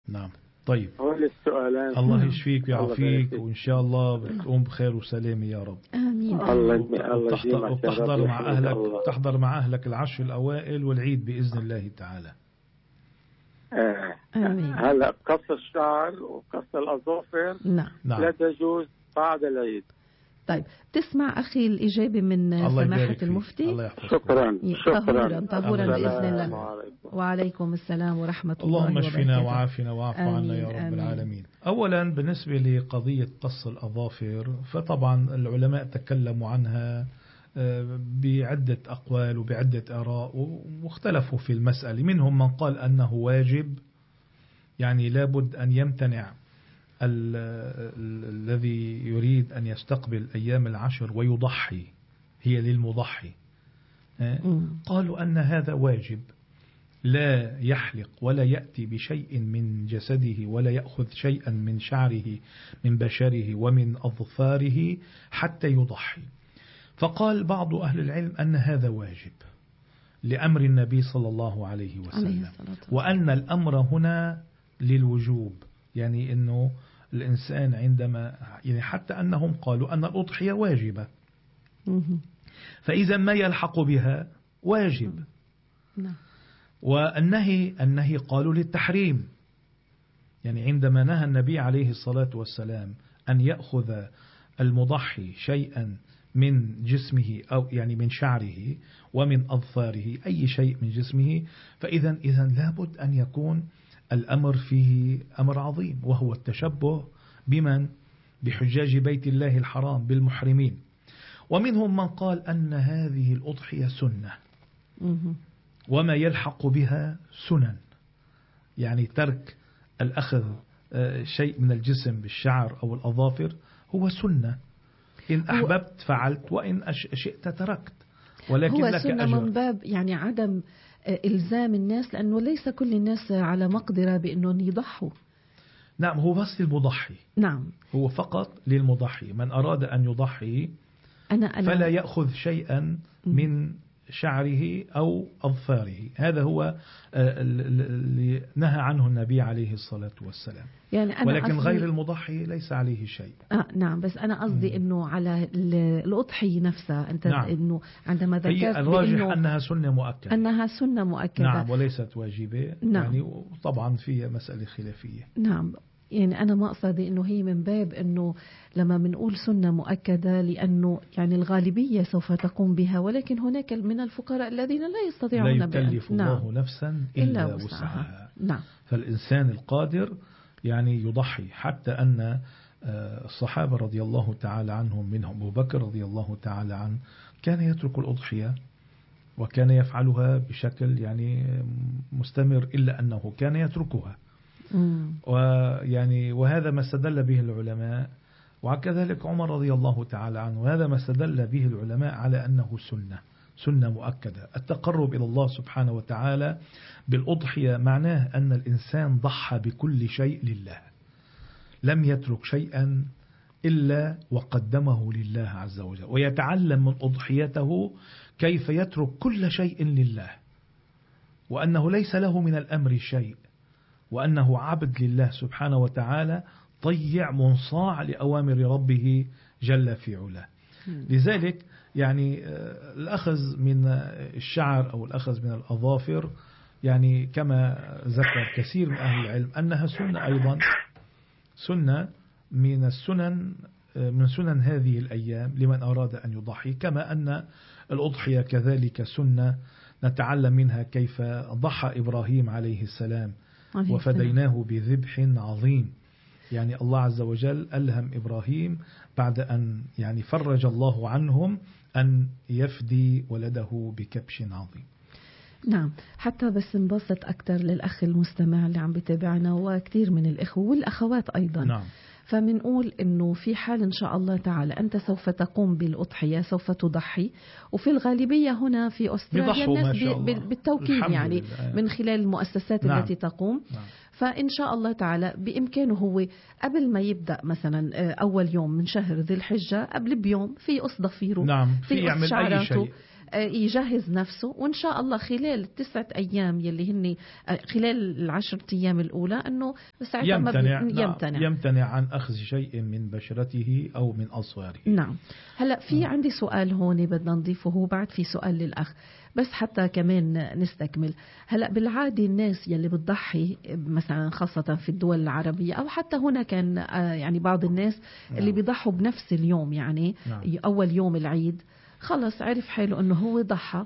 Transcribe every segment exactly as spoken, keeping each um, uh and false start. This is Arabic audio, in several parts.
نعم. طيب، هول السؤالين. الله يشفيك ويعافيك، وإن شاء الله بتقوم بخير وسلامة يا رب. آمين. الله وتحضر مع أهلك تحضر مع أهلك العشر الأوائل والعيد بإذن الله تعالى. آه. آمين. هلا قص الشعر وقص الأظافر نعم. لا تجوز بعد العيد. طيب، تسمع أخي الإجابة من سماحة المفتي. الله شكرا شكرا طهورا بإذن الله. وعليكم السلام ورحمة الله وبركاته. اللهم اشفنا وعافنا واعف عنا يا رب آمين. العالمين. أولا بالنسبة لقضية قص الأظافر، فطبعا العلماء تكلموا عنها بعدة أقوال وبعدة آراء واختلفوا في المسألة. منهم من قال أنه واجب، يعني لابد أن يمتنع الذي يريد أن يستقبل أيام العشر ويضحي، هي للمضحي. قالوا أن هذا واجب، لا يحلق ولا يأتي بشيء من جسده ولا يأخذ شيئا من شعره من بشره ومن أظفاره حتى يضحي. فقال بعض أهل العلم أن هذا واجب لأمر النبي صلى الله عليه وسلم، وأن الأمر هنا للوجوب، يعني أنه الإنسان عندما يعني حتى أنهم قالوا أن الأضحية واجبة، فإذا ما يلحق بها واجب. والنهي النهي قالوا للتحريم، يعني عندما نهى النبي عليه الصلاة والسلام أن يأخذ المضحي شيئا من جسمه أو يعني من شعره ومن أظفاره، أي شيء من جسمه، فإذا إذا لابد أن يكون الأمر فيه أمر عظيم، وهو التشبه بمن؟ بحجاج بيت الله الحرام، بالمحرمين. ومنهم من قال أن هذه الأضحية سنة وما يلحق بها سنن، يعني ترك الأخذ شيء من الجسم بالشعر أو الأظافر هو سنة، إن أحببت فعلت وإن شئت تركت، ولكن هو لك سنة أجر. من باب يعني عدم إلزام الناس، لأنه ليس كل الناس على مقدرة بأنهم يضحوا. نعم، هو بس للمضحي. نعم، هو فقط للمضحي، من أراد أن يضحي أنا أنا فلا يأخذ شيئا من شعره أو أظفاره. هذا هو اللي نهى عنه النبي عليه الصلاة والسلام. يعني أنا ولكن غير المضحي ليس عليه شيء. آه نعم، بس أنا قصدي أنه على الأضحية نفسها أنت نعم. أنه عندما ذكرت هي الراجح أنها سنة مؤكدة، أنها سنة مؤكدة نعم، وليست واجبة. نعم. يعني طبعا فيها مسألة خلافية. نعم، يعني أنا ما أقصد أنه هي من باب أنه لما بنقول سنة مؤكدة، لأنه يعني الغالبية سوف تقوم بها، ولكن هناك من الفقراء الذين لا يستطيعون، لا يكلف بأن... الله نعم. نفسا إلا وسعها. نعم. فالإنسان القادر يعني يضحي، حتى أن الصحابة رضي الله تعالى عنهم، منهم أبو بكر رضي الله تعالى عنه، كان يترك الأضحية وكان يفعلها بشكل يعني مستمر، إلا أنه كان يتركها. ويعني وهذا ما استدل به العلماء، وكذلك عمر رضي الله تعالى عنه، وهذا ما استدل به العلماء على أنه سنة سنة مؤكدة. التقرب إلى الله سبحانه وتعالى بالأضحية معناه أن الإنسان ضحى بكل شيء لله، لم يترك شيئا إلا وقدمه لله عز وجل، ويتعلم من أضحيته كيف يترك كل شيء لله، وأنه ليس له من الأمر شيء، وأنه عبد لله سبحانه وتعالى، طيع منصاع لأوامر ربه جل في علاه. لذلك يعني الأخذ من الشعر أو الأخذ من الأظافر، يعني كما ذكر كثير من أهل العلم أنها سنة، أيضا سنة من السنن من سنن هذه الأيام لمن أراد أن يضحي، كما أن الأضحية كذلك سنة نتعلم منها كيف ضحى إبراهيم عليه السلام وفديناه بذبح عظيم. يعني الله عز وجل ألهم إبراهيم بعد أن يعني فرج الله عنهم أن يفدي ولده بكبش عظيم. نعم، حتى بس نبسط أكثر للأخ المستمع اللي عم بتابعنا وكثير من الإخوة والأخوات أيضا. نعم. فمنقول إنه في حال إن شاء الله تعالى أنت سوف تقوم بالأضحية، سوف تضحي، وفي الغالبية هنا في أستراليا الناس بالتوكيد يعني لله. من خلال المؤسسات نعم. التي تقوم نعم. فإن شاء الله تعالى بإمكانه هو قبل ما يبدأ مثلا أول يوم من شهر ذي الحجة قبل بيوم في قص ضفيره، نعم. في قص شعراته، يجهز نفسه، وإن شاء الله خلال التسعة أيام يلي هن خلال العشرة أيام الأولى أنه يمتنع, يمتنع يمتنع عن أخذ شيء من بشرته أو من أصواره. نعم. هلأ في آه. عندي سؤال هون بدنا نضيفه، بعد في سؤال للأخ بس حتى كمان نستكمل. هلأ بالعادة الناس يلي بتضحي مثلا خاصة في الدول العربية أو حتى هنا كان يعني بعض الناس نعم. اللي بيضحوا بنفس اليوم، يعني نعم. أول يوم العيد خلص عرف حاله أنه هو ضحى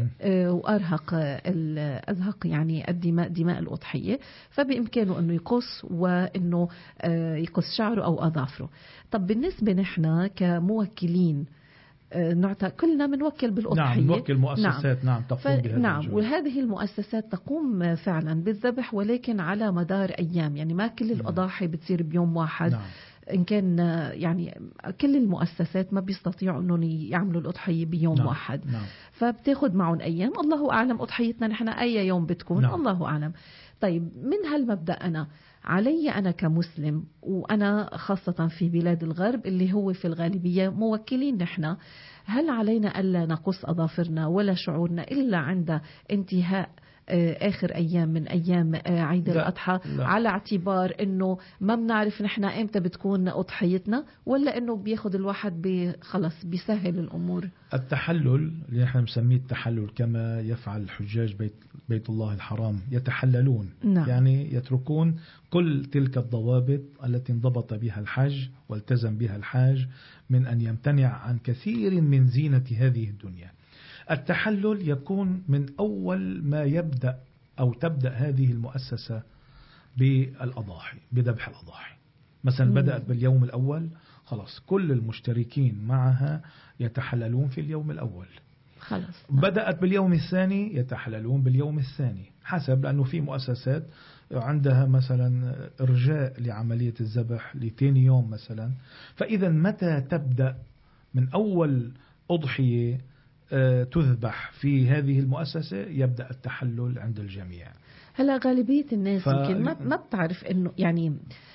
وأرهق الأزهق يعني الدماء دماء الأضحية، فبإمكانه أنه يقص وأنه يقص شعره أو أظافره. طب بالنسبة نحن كموكلين نعطى كلنا منوكل بالأضحية، نعم نوكل مؤسسات نعم, نعم تقوم بهذا نعم الجهد. وهذه المؤسسات تقوم فعلا بالذبح ولكن على مدار أيام، يعني ما كل الأضاحي بتصير بيوم واحد. نعم. إن كان يعني كل المؤسسات ما بيستطيعوا أنهم يعملوا الأضحية بيوم نعم. واحد نعم. فبتاخد معهم أيام، الله أعلم أضحيتنا نحن أي يوم بتكون نعم. الله أعلم. طيب من هالمبدأ أنا علي أنا كمسلم وأنا خاصة في بلاد الغرب اللي هو في الغالبية موكلين نحن، هل علينا ألا نقص أظافرنا ولا شعورنا إلا عند انتهاء آخر أيام من أيام عيد الأضحى، على اعتبار أنه ما بنعرف نحن إمتى بتكون أضحيتنا، ولا أنه بياخد الواحد خلص بيسهل الأمور؟ التحلل اللي نحن نسميه التحلل كما يفعل الحجاج بيت, بيت الله الحرام، يتحللون نعم. يعني يتركون كل تلك الضوابط التي انضبط بها الحج والتزم بها الحاج من أن يمتنع عن كثير من زينة هذه الدنيا. التحلل يكون من أول ما يبدأ أو تبدأ هذه المؤسسة بالأضاحي، بذبح الأضاحي. مثلا بدأت باليوم الأول، خلاص كل المشتركين معها يتحللون في اليوم الأول. خلاص. بدأت باليوم الثاني يتحللون باليوم الثاني حسب، لأنه في مؤسسات عندها مثلا إرجاء لعملية الذبح لثاني يوم مثلا. فإذا متى تبدأ من أول أضحية تذبح في هذه المؤسسة يبدأ التحلل عند الجميع. هلا غالبية الناس ف... يمكن ما ما بتعرف إنه يعني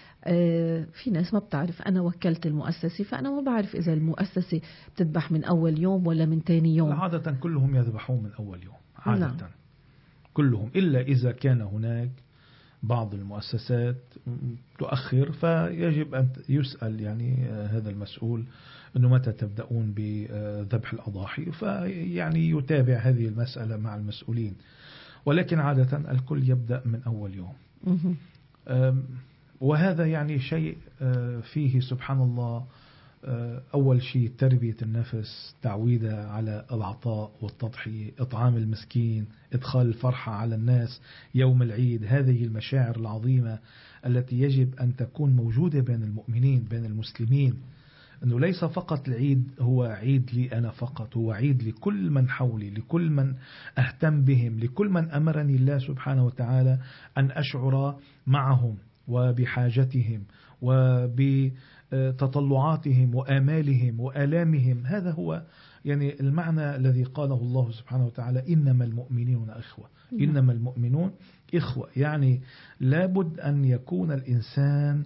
آه في ناس ما بتعرف أنا وكلت المؤسسة، فأنا ما بعرف إذا المؤسسة بتذبح من أول يوم ولا من ثاني يوم. عادة كلهم يذبحون من أول يوم عادة نعم. كلهم، إلا إذا كان هناك بعض المؤسسات تؤخر، فيجب أن يسأل يعني هذا المسؤول أنه متى تبدأون بذبح الأضاحي، فيعني يتابع هذه المسألة مع المسؤولين. ولكن عادة الكل يبدأ من أول يوم. وهذا يعني شيء فيه سبحان الله أول شيء تربية النفس، تعويدها على العطاء والتضحية، إطعام المسكين، إدخال الفرحة على الناس يوم العيد. هذه المشاعر العظيمة التي يجب أن تكون موجودة بين المؤمنين بين المسلمين، أنه ليس فقط العيد هو عيد لي أنا فقط، هو عيد لكل من حولي، لكل من أهتم بهم، لكل من أمرني الله سبحانه وتعالى أن أشعر معهم وبحاجتهم وبتطلعاتهم وآمالهم وآلامهم. هذا هو يعني المعنى الذي قاله الله سبحانه وتعالى إنما المؤمنون إخوة. إنما المؤمنون إخوة، يعني لابد أن يكون الإنسان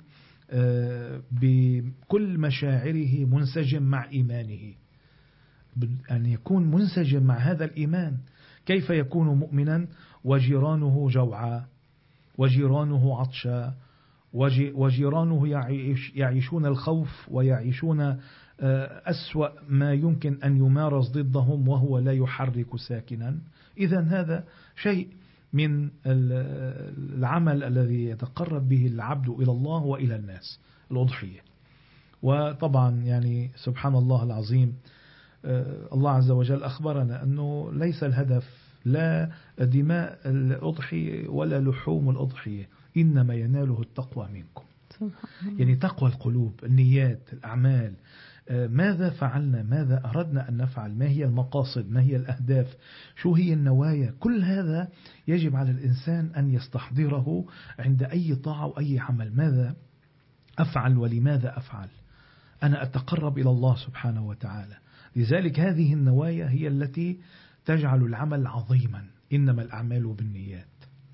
بكل مشاعره منسجم مع إيمانه، أن يكون منسجم مع هذا الإيمان. كيف يكون مؤمنا وجيرانه جوعى وجيرانه عطشى وجيرانه يعيش يعيشون الخوف ويعيشون أسوأ ما يمكن أن يمارس ضدهم وهو لا يحرك ساكنا؟ إذن هذا شيء من العمل الذي يتقرب به العبد إلى الله وإلى الناس، الأضحية. وطبعا يعني سبحان الله العظيم، الله عز وجل أخبرنا أنه ليس الهدف لا دماء الأضحية ولا لحوم الأضحية، إنما يناله التقوى منكم. يعني تقوى القلوب، النيات، الأعمال، ماذا فعلنا، ماذا أردنا أن نفعل، ما هي المقاصد، ما هي الأهداف، شو هي النوايا. كل هذا يجب على الإنسان أن يستحضره عند أي طاعة وأي عمل. ماذا أفعل ولماذا أفعل؟ أنا أتقرب إلى الله سبحانه وتعالى. لذلك هذه النوايا هي التي تجعل العمل عظيما. إنما الأعمال بالنيات،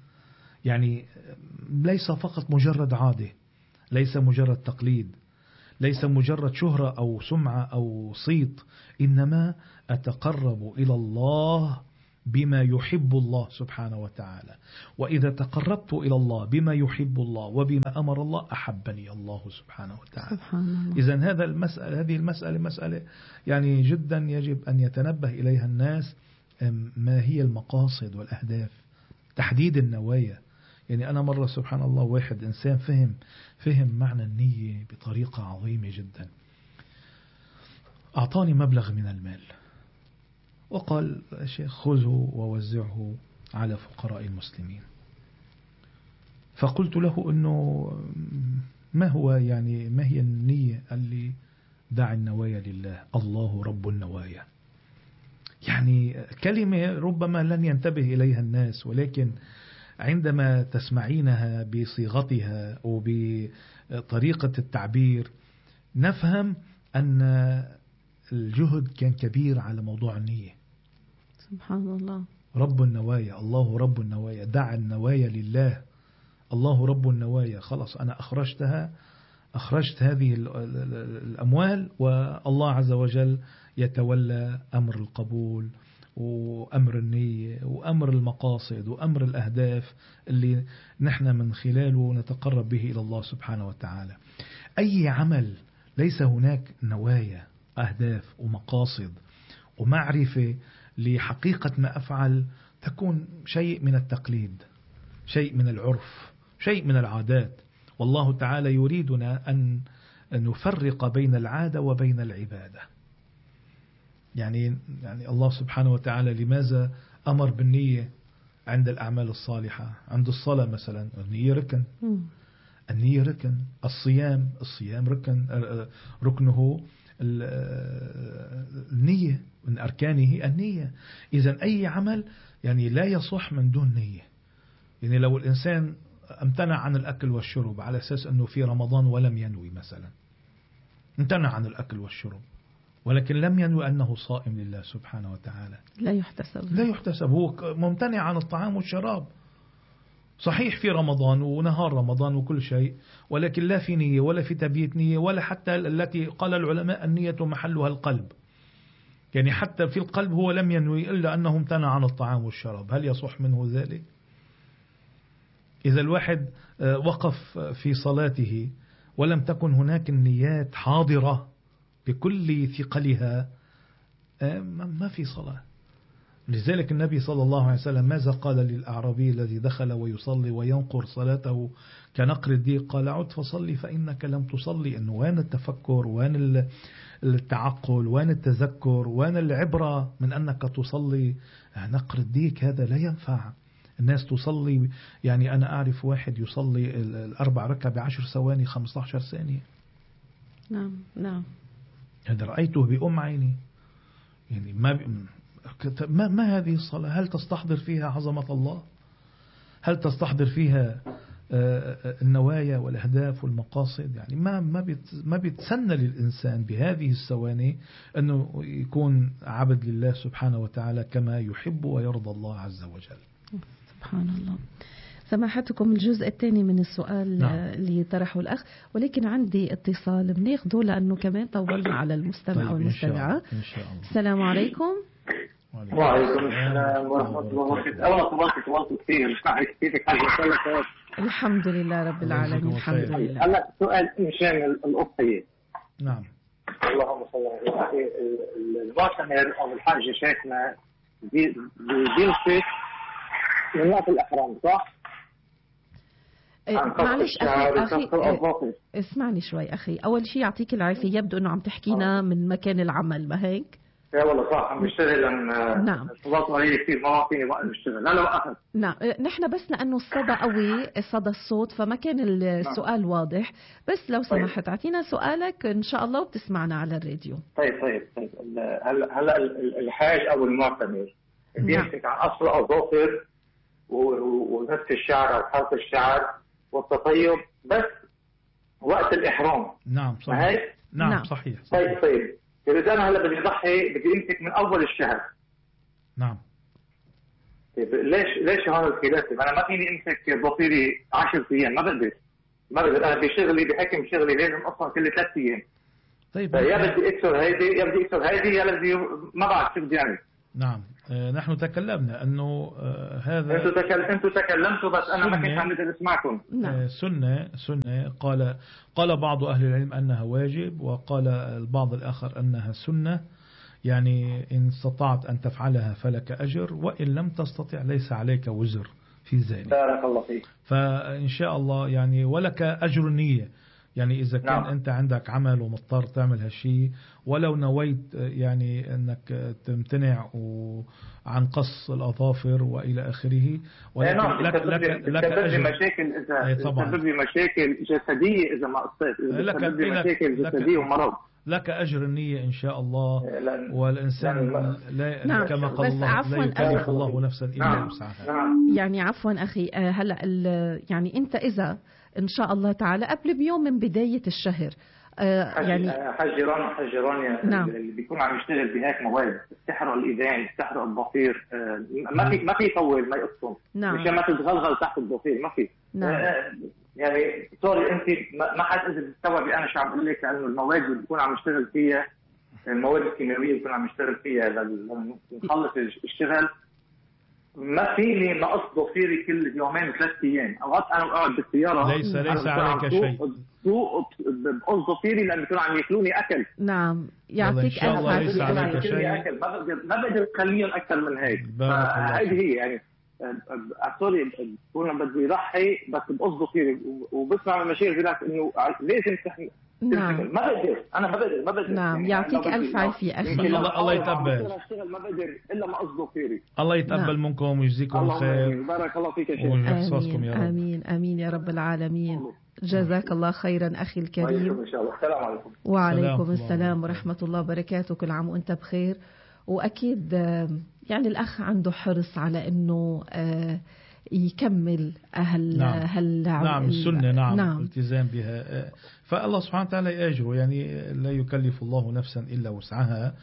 يعني ليس فقط مجرد عادة، ليس مجرد تقليد، ليس مجرد شهرة أو سمعة أو صيت، إنما أتقرب إلى الله بما يحب الله سبحانه وتعالى. وإذا تقربت إلى الله بما يحب الله وبما أمر الله أحبني الله سبحانه وتعالى. إذن هذا المسألة هذه المسألة مسألة يعني جدا يجب أن يتنبه إليها الناس. ما هي المقاصد والأهداف، تحديد النوايا. يعني أنا مرة سبحان الله واحد إنسان فهم فهم معنى النية بطريقة عظيمة جدا. أعطاني مبلغ من المال وقال شيخ خذه ووزعه على فقراء المسلمين. فقلت له أنه ما هو يعني ما هي النية؟ قال لي دع النوايا لله، الله رب النوايا. يعني كلمة ربما لن ينتبه إليها الناس، ولكن عندما تسمعينها بصيغتها وبطريقة التعبير نفهم أن الجهد كان كبير على موضوع النية. سبحان الله. رب النوايا، الله رب النوايا، دع النوايا لله، الله رب النوايا. خلاص أنا أخرجتها، أخرجت هذه الأموال، والله عز وجل يتولى أمر القبول وأمر النية وأمر المقاصد وأمر الأهداف اللي نحن من خلاله نتقرب به إلى الله سبحانه وتعالى. أي عمل ليس هناك نوايا أهداف ومقاصد ومعرفة لحقيقة ما أفعل تكون شيء من التقليد، شيء من العرف، شيء من العادات. والله تعالى يريدنا أن نفرق بين العادة وبين العبادة. يعني يعني الله سبحانه وتعالى لماذا أمر بالنية عند الأعمال الصالحة؟ عند الصلاة مثلا النية ركن، النية ركن. الصيام الصيام ركن، ركنه النية، من أركانه النية. إذن أي عمل يعني لا يصح من دون نية. يعني لو الإنسان امتنع عن الأكل والشرب على أساس أنه في رمضان ولم ينوي مثلا، امتنع عن الأكل والشرب ولكن لم ينوي أنه صائم لله سبحانه وتعالى، لا يحتسب لا يحتسب. هو ممتنع عن الطعام والشراب، صحيح في رمضان ونهار رمضان وكل شيء، ولكن لا في نية ولا في تبييت نية، ولا حتى التي قال العلماء النية محلها القلب. يعني حتى في القلب هو لم ينوي إلا أنه امتنع عن الطعام والشراب. هل يصح منه ذلك؟ إذا الواحد وقف في صلاته ولم تكن هناك النيات حاضرة بكل ثقلها ما في صلاة. لذلك النبي صلى الله عليه وسلم ماذا قال للأعرابي الذي دخل ويصلي وينقر صلاته كنقر الديك؟ قال عد فصلي فإنك لم تصلي. إنه وين التفكر، وين التعقل، وين التذكر، وين العبرة من أنك تصلي نقر الديك؟ هذا لا ينفع. الناس تصلي، يعني أنا أعرف واحد يصلي الأربع ركعة بعشر ثواني، خمسة عشر ثانية. نعم نعم، هذا رأيته بأم عيني. يعني ما ما, ما هذه الصلاة؟ هل تستحضر فيها عظمة الله؟ هل تستحضر فيها النوايا والأهداف والمقاصد؟ يعني ما ما ما بيتسنى للإنسان بهذه الثواني أنه يكون عبد لله سبحانه وتعالى كما يحب ويرضى الله عز وجل. سبحان الله. سماحتكم الجزء الثاني من السؤال نعم. اللي طرحه الأخ، ولكن عندي اتصال بناخده لأنه كمان طولنا على المستمع طيب والمستمعة. إن شاء الله. السلام عليكم. وعليكم السلام ورحمة الله وبركاته. أولا صباحك تواصل كثير، نسمعك كيفك حاجة. الحمد لله رب العالمين. الحمد لله. هلا سؤال مشان الأضحية. نعم. اللهم صل على سيدنا. المعتمر أو الحاج شيخنا بيمسك من وقت الأحرام صح؟ معلش أخي, أخي اسمعني شوي أخي. أول شيء يعطيك العافية، يبدو أنه عم تحكينا من مكان العمل، ما هيك؟ لا والله صح، عم بشتغل. نعم. الصلاة علي كثير، ما فيني وقت بشتغل. لا لا وقت. نعم، نحن بس لأنه الصدى قوي، صدى الصوت، فما كان السؤال نعم. واضح. بس لو سمحت أعطينا سؤالك إن شاء الله وبتسمعنا على الراديو. طيب طيب طيب. هلا هلا الحاج أو المعتمر بيمسك عن أصل الأظافر ونفس الشعر أو حلق الشعر والتطيب بس وقت الإحرام. نعم صحيح. نعم, نعم صحيح, صحيح. طيب طيب. إذا أنا هلا بدي أضحي بدي أمسك من أول الشهر. نعم. طيب ليش ليش هون الخلاف؟ أنا ما فيني أمسك ضفيري عشر أيام، ما بقدر. ما بقدر أنا بشغلي بحكم شغلي لازم أصلا كل ثلاث أيام. طيب يا بدي أكسر هيدي يا بدي أكسر هيدي يا بدي ما بعد شو بدي أعمل. نعم آه نحن تكلمنا أنه آه هذا أنتوا تكل... أنتوا تكلمتوا بس أنا ما كنت عم بدي أسمعكم. آه سنة سنة قال قال بعض أهل العلم أنها واجب، وقال البعض الآخر أنها سنة، يعني إن استطعت أن تفعلها فلك أجر، وإن لم تستطع ليس عليك وزر في ذلك. بارك الله فيك. فإن شاء الله يعني ولك أجر النية، يعني إذا كان نعم. أنت عندك عمل ومضطر تعمل هالشيء، ولو نويت يعني أنك تمتنع عن قص الأظافر وإلى آخره، ولكن نعم. لك لك لك أجر. مشاكل إذا تسبب لي مشاكل جسدية إذا ما قصيت، إذا تسبب لي مشاكل جسدية ومرض لك أجر النية إن شاء الله. لن والإنسان لن لا نعم. كما قال الله لا يكلف الله نفسا إلا وسعها. نعم. يعني عفوا أخي هلأ يعني أنت إذا إن شاء الله تعالى قبل بيوم من بداية الشهر آه يعني حجران حجران نعم. اللي بيكون عم يشتغل بهيك مواد بتحرق الإيدين بتحرق الضفير، آه ما في ما في يطول ما يقصهم نعم. مشان ما تتغلغل تحت الضفير ما في. نعم. آه يعني سوري انت ما حد اذا تستوعبي انا شو عم بقول لك، لانه المواد اللي بيكون عم يشتغل فيها المواد الكيماويه اللي بيكون عم يشتغل فيها لما نخلص الشغل ما فيني نقص ضفيري كل يومين ثلاث ايام. اوقات انا بقعد بالسياره ليس ليس عليك شيء سوق بقص ضفيري لانه بيكونوا عم ياكلوني اكل. نعم يعطيك الف عافيه. ليس عليك شيء، ما بقدر ما بقدر اخليهم اكثر من هيك. هذه هي يعني سوري بكون بدي يضحي بس بقص ضفيري وبسمع من المشايخ بيقول لك انه لازم تحمي. نعم. ما بقدر انا ما بقدر ما بقدر نعم يعني يعطيك الف عافيه اخي. الله, الله يتقبل. ما بقدر الا ما اقص ضفيري. الله يتقبل نعم. منكم ويجزيكم خير. بارك الله فيك يا شيخ. ويحفظكم يا رب. امين امين يا رب العالمين. جزاك الله خيرا أخي الكريم. إن شاء الله. السلام عليكم. وعليكم السلام ورحمة الله وبركاته. كل عام وأنت بخير. وأكيد يعني الأخ عنده حرص على أنه يكمل أهل نعم. هل نعم السنة نعم, نعم التزام بها. فالله سبحانه وتعالى يأجره، يعني لا يكلف الله نفسا إلا وسعها،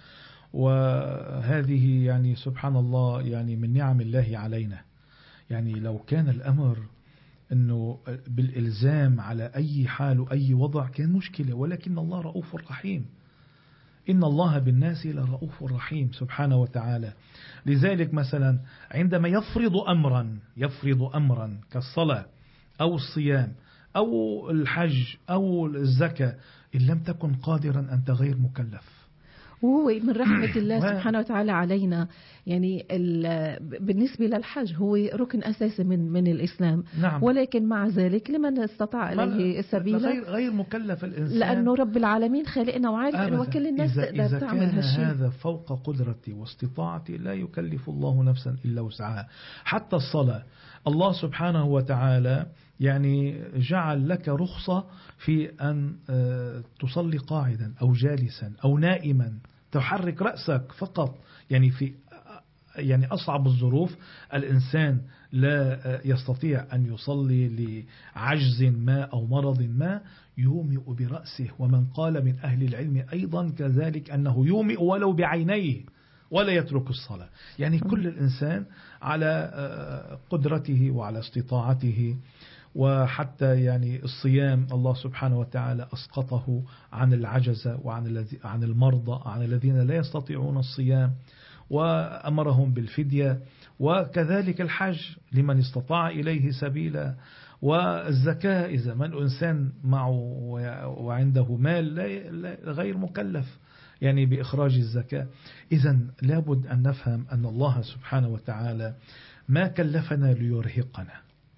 وهذه يعني سبحان الله يعني من نعم الله علينا. يعني لو كان الأمر أنه بالإلزام على أي حال وأي وضع كان مشكلة، ولكن الله رؤوف رحيم. إن الله بالناس لرؤوف رحيم سبحانه وتعالى. لذلك مثلا عندما يفرض أمرا يفرض أمرا كالصلاة أو الصيام أو الحج أو الزكاة، إن لم تكن قادرا أنت غير مكلف. وهو من رحمة الله سبحانه وتعالى علينا. يعني بالنسبة للحج هو ركن أساسي من من الإسلام. نعم. ولكن مع ذلك لمن استطاع إليه سبيلا غير, غير مكلف الإنسان، لأنه رب العالمين خالقنا وعارف أنه وكل الناس إذا تقدر إذا تعمل كان هالشيء. هذا فوق قدرتي واستطاعتي لا يكلف الله نفسا إلا وسعها. حتى الصلاة الله سبحانه وتعالى يعني جعل لك رخصة في أن تصلي قاعدا أو جالسا أو نائما، تحرك رأسك فقط. يعني في يعني أصعب الظروف الإنسان لا يستطيع أن يصلي لعجز ما أو مرض ما، يومئ برأسه. ومن قال من أهل العلم أيضا كذلك أنه يومئ ولو بعينيه ولا يترك الصلاة. يعني كل الإنسان على قدرته وعلى استطاعته. وحتى يعني الصيام الله سبحانه وتعالى أسقطه عن العجزة وعن عن المرضى، عن الذين لا يستطيعون الصيام، وأمرهم بالفدية. وكذلك الحج لمن استطاع إليه سبيلا. والزكاة إذا ما الإنسان معه وعنده مال لا غير مكلف يعني بإخراج الزكاة. إذن لابد أن نفهم أن الله سبحانه وتعالى ما كلفنا ليرهقنا،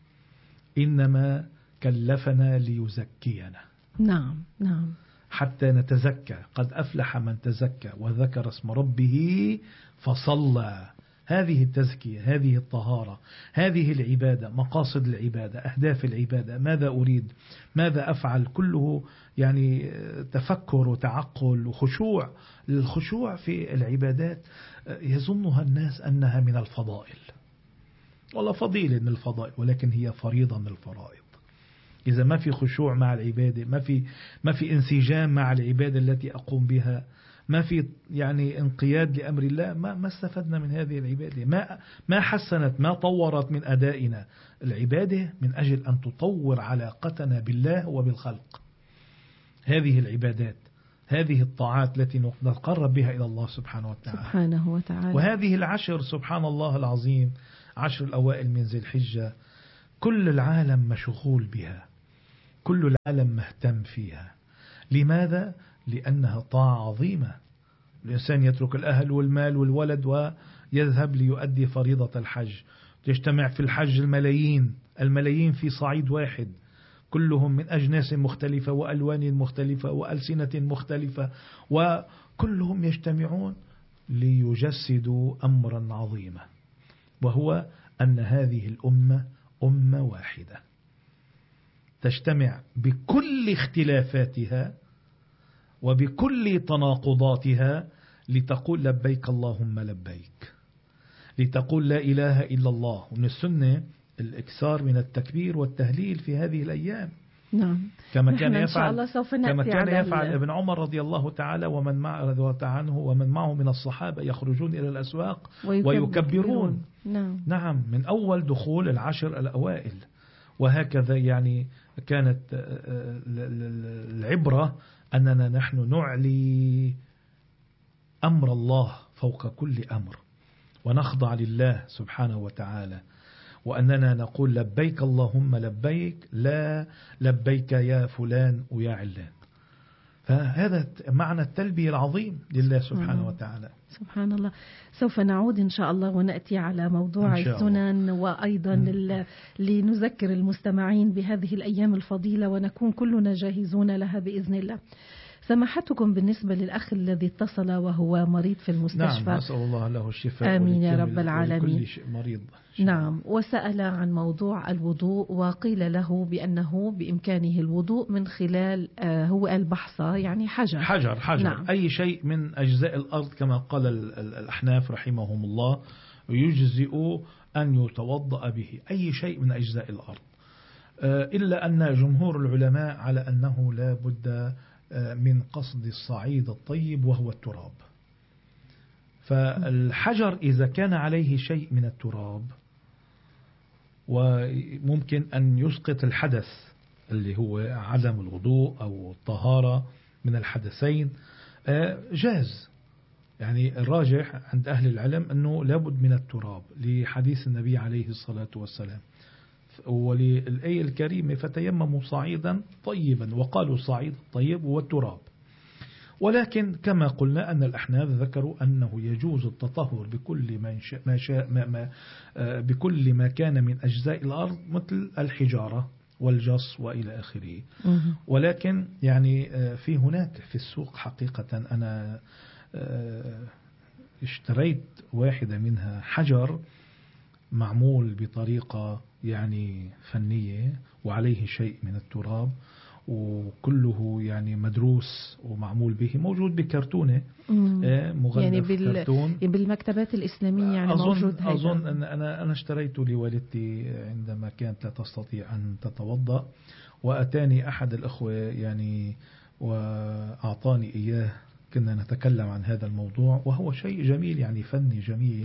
إنما كلفنا ليزكينا. نعم نعم. حتى نتزكى. قد أفلح من تزكى وذكر اسم ربه فصلى. هذه التزكية، هذه الطهارة، هذه العبادة، مقاصد العبادة، أهداف العبادة، ماذا أريد، ماذا أفعل، كله يعني تفكر وتعقل وخشوع. الخشوع في العبادات يظنها الناس أنها من الفضائل، والله فضيلة من الفضائل، ولكن هي فريضة من الفرائض. إذا ما في خشوع مع العبادة، ما في ما في انسجام مع العبادة التي أقوم بها، ما في يعني انقياد لأمر الله، ما ما استفدنا من هذه العبادة، ما ما حسنت ما طورت من أدائنا. العبادة من أجل أن تطور علاقتنا بالله وبالخلق. هذه العبادات، هذه الطاعات التي نتقرب بها إلى الله سبحانه وتعالى. سبحانه وتعالى. وهذه العشر سبحان الله العظيم، عشر الأوائل من ذي الحجة، كل العالم مشغول بها، كل العالم مهتم فيها. لماذا؟ لأنها طاعة عظيمة. الإنسان يترك الأهل والمال والولد ويذهب ليؤدي فريضة الحج. تجتمع في الحج الملايين الملايين في صعيد واحد، كلهم من أجناس مختلفة وألوان مختلفة وألسنة مختلفة، وكلهم يجتمعون ليجسدوا أمرا عظيما، وهو أن هذه الأمة أمة واحدة تجتمع بكل اختلافاتها وبكل تناقضاتها لتقول لبيك اللهم لبيك، لتقول لا إله إلا الله. ومن السنة الإكثار من التكبير والتهليل في هذه الأيام. نعم. كما كان يفعل كما كان يفعل ابن عمر رضي الله تعالى ومن معه عنه ومن معه من الصحابة، يخرجون إلى الأسواق ويكبرون. نعم. نعم، من أول دخول العشر الأوائل. وهكذا يعني كانت العبرة أننا نحن نعلي أمر الله فوق كل أمر، ونخضع لله سبحانه وتعالى، وأننا نقول لبيك اللهم لبيك، لا لبيك يا فلان ويا علان. فهذا معنى التلبية العظيم لله سبحانه وتعالى. سبحان الله. سوف نعود إن شاء الله ونأتي على موضوع السنن، وأيضا لنذكر المستمعين بهذه الأيام الفضيلة ونكون كلنا جاهزون لها بإذن الله. سماحتكم بالنسبة للأخ الذي اتصل وهو مريض في المستشفى، نعم، أسأل الله له الشفاء. آمين يا رب العالمين. كل شيء مريض. نعم. وسأل عن موضوع الوضوء، وقيل له بأنه بإمكانه الوضوء من خلال آه هو البحصة، يعني حجر حجر حجر نعم. أي شيء من أجزاء الأرض كما قال الأحناف رحمهم الله، يجزئ أن يتوضأ به أي شيء من أجزاء الأرض، آه إلا أن جمهور العلماء على أنه لا بد من قصد الصعيد الطيب وهو التراب. فالحجر إذا كان عليه شيء من التراب وممكن أن يسقط الحدث اللي هو عدم الوضوء أو الطهارة من الحدثين، جاز. يعني الراجح عند أهل العلم أنه لابد من التراب لحديث النبي عليه الصلاة والسلام، وللآية الكريمة فتيمموا صعيدا طيبا، وقالوا الصعيد الطيب والتراب. ولكن كما قلنا أن الأحناف ذكروا أنه يجوز التطهر بكل ما ما شاء ما ما بكل ما كان من أجزاء الأرض مثل الحجارة والجص وإلى آخره. ولكن يعني في هناك في السوق حقيقة أنا اشتريت واحدة منها حجر معمول بطريقة يعني فنية وعليه شيء من التراب، وكله يعني مدروس ومعمول به، موجود بكرتونة مغلف يعني بال... كرتون بالمكتبات الإسلامية يعني أظن موجود. أظن أن أنا أنا اشتريته لوالدتي عندما كانت لا تستطيع أن تتوضأ، وأتاني أحد الأخوة يعني وأعطاني إياه. كنا نتكلم عن هذا الموضوع وهو شيء جميل يعني فني جميل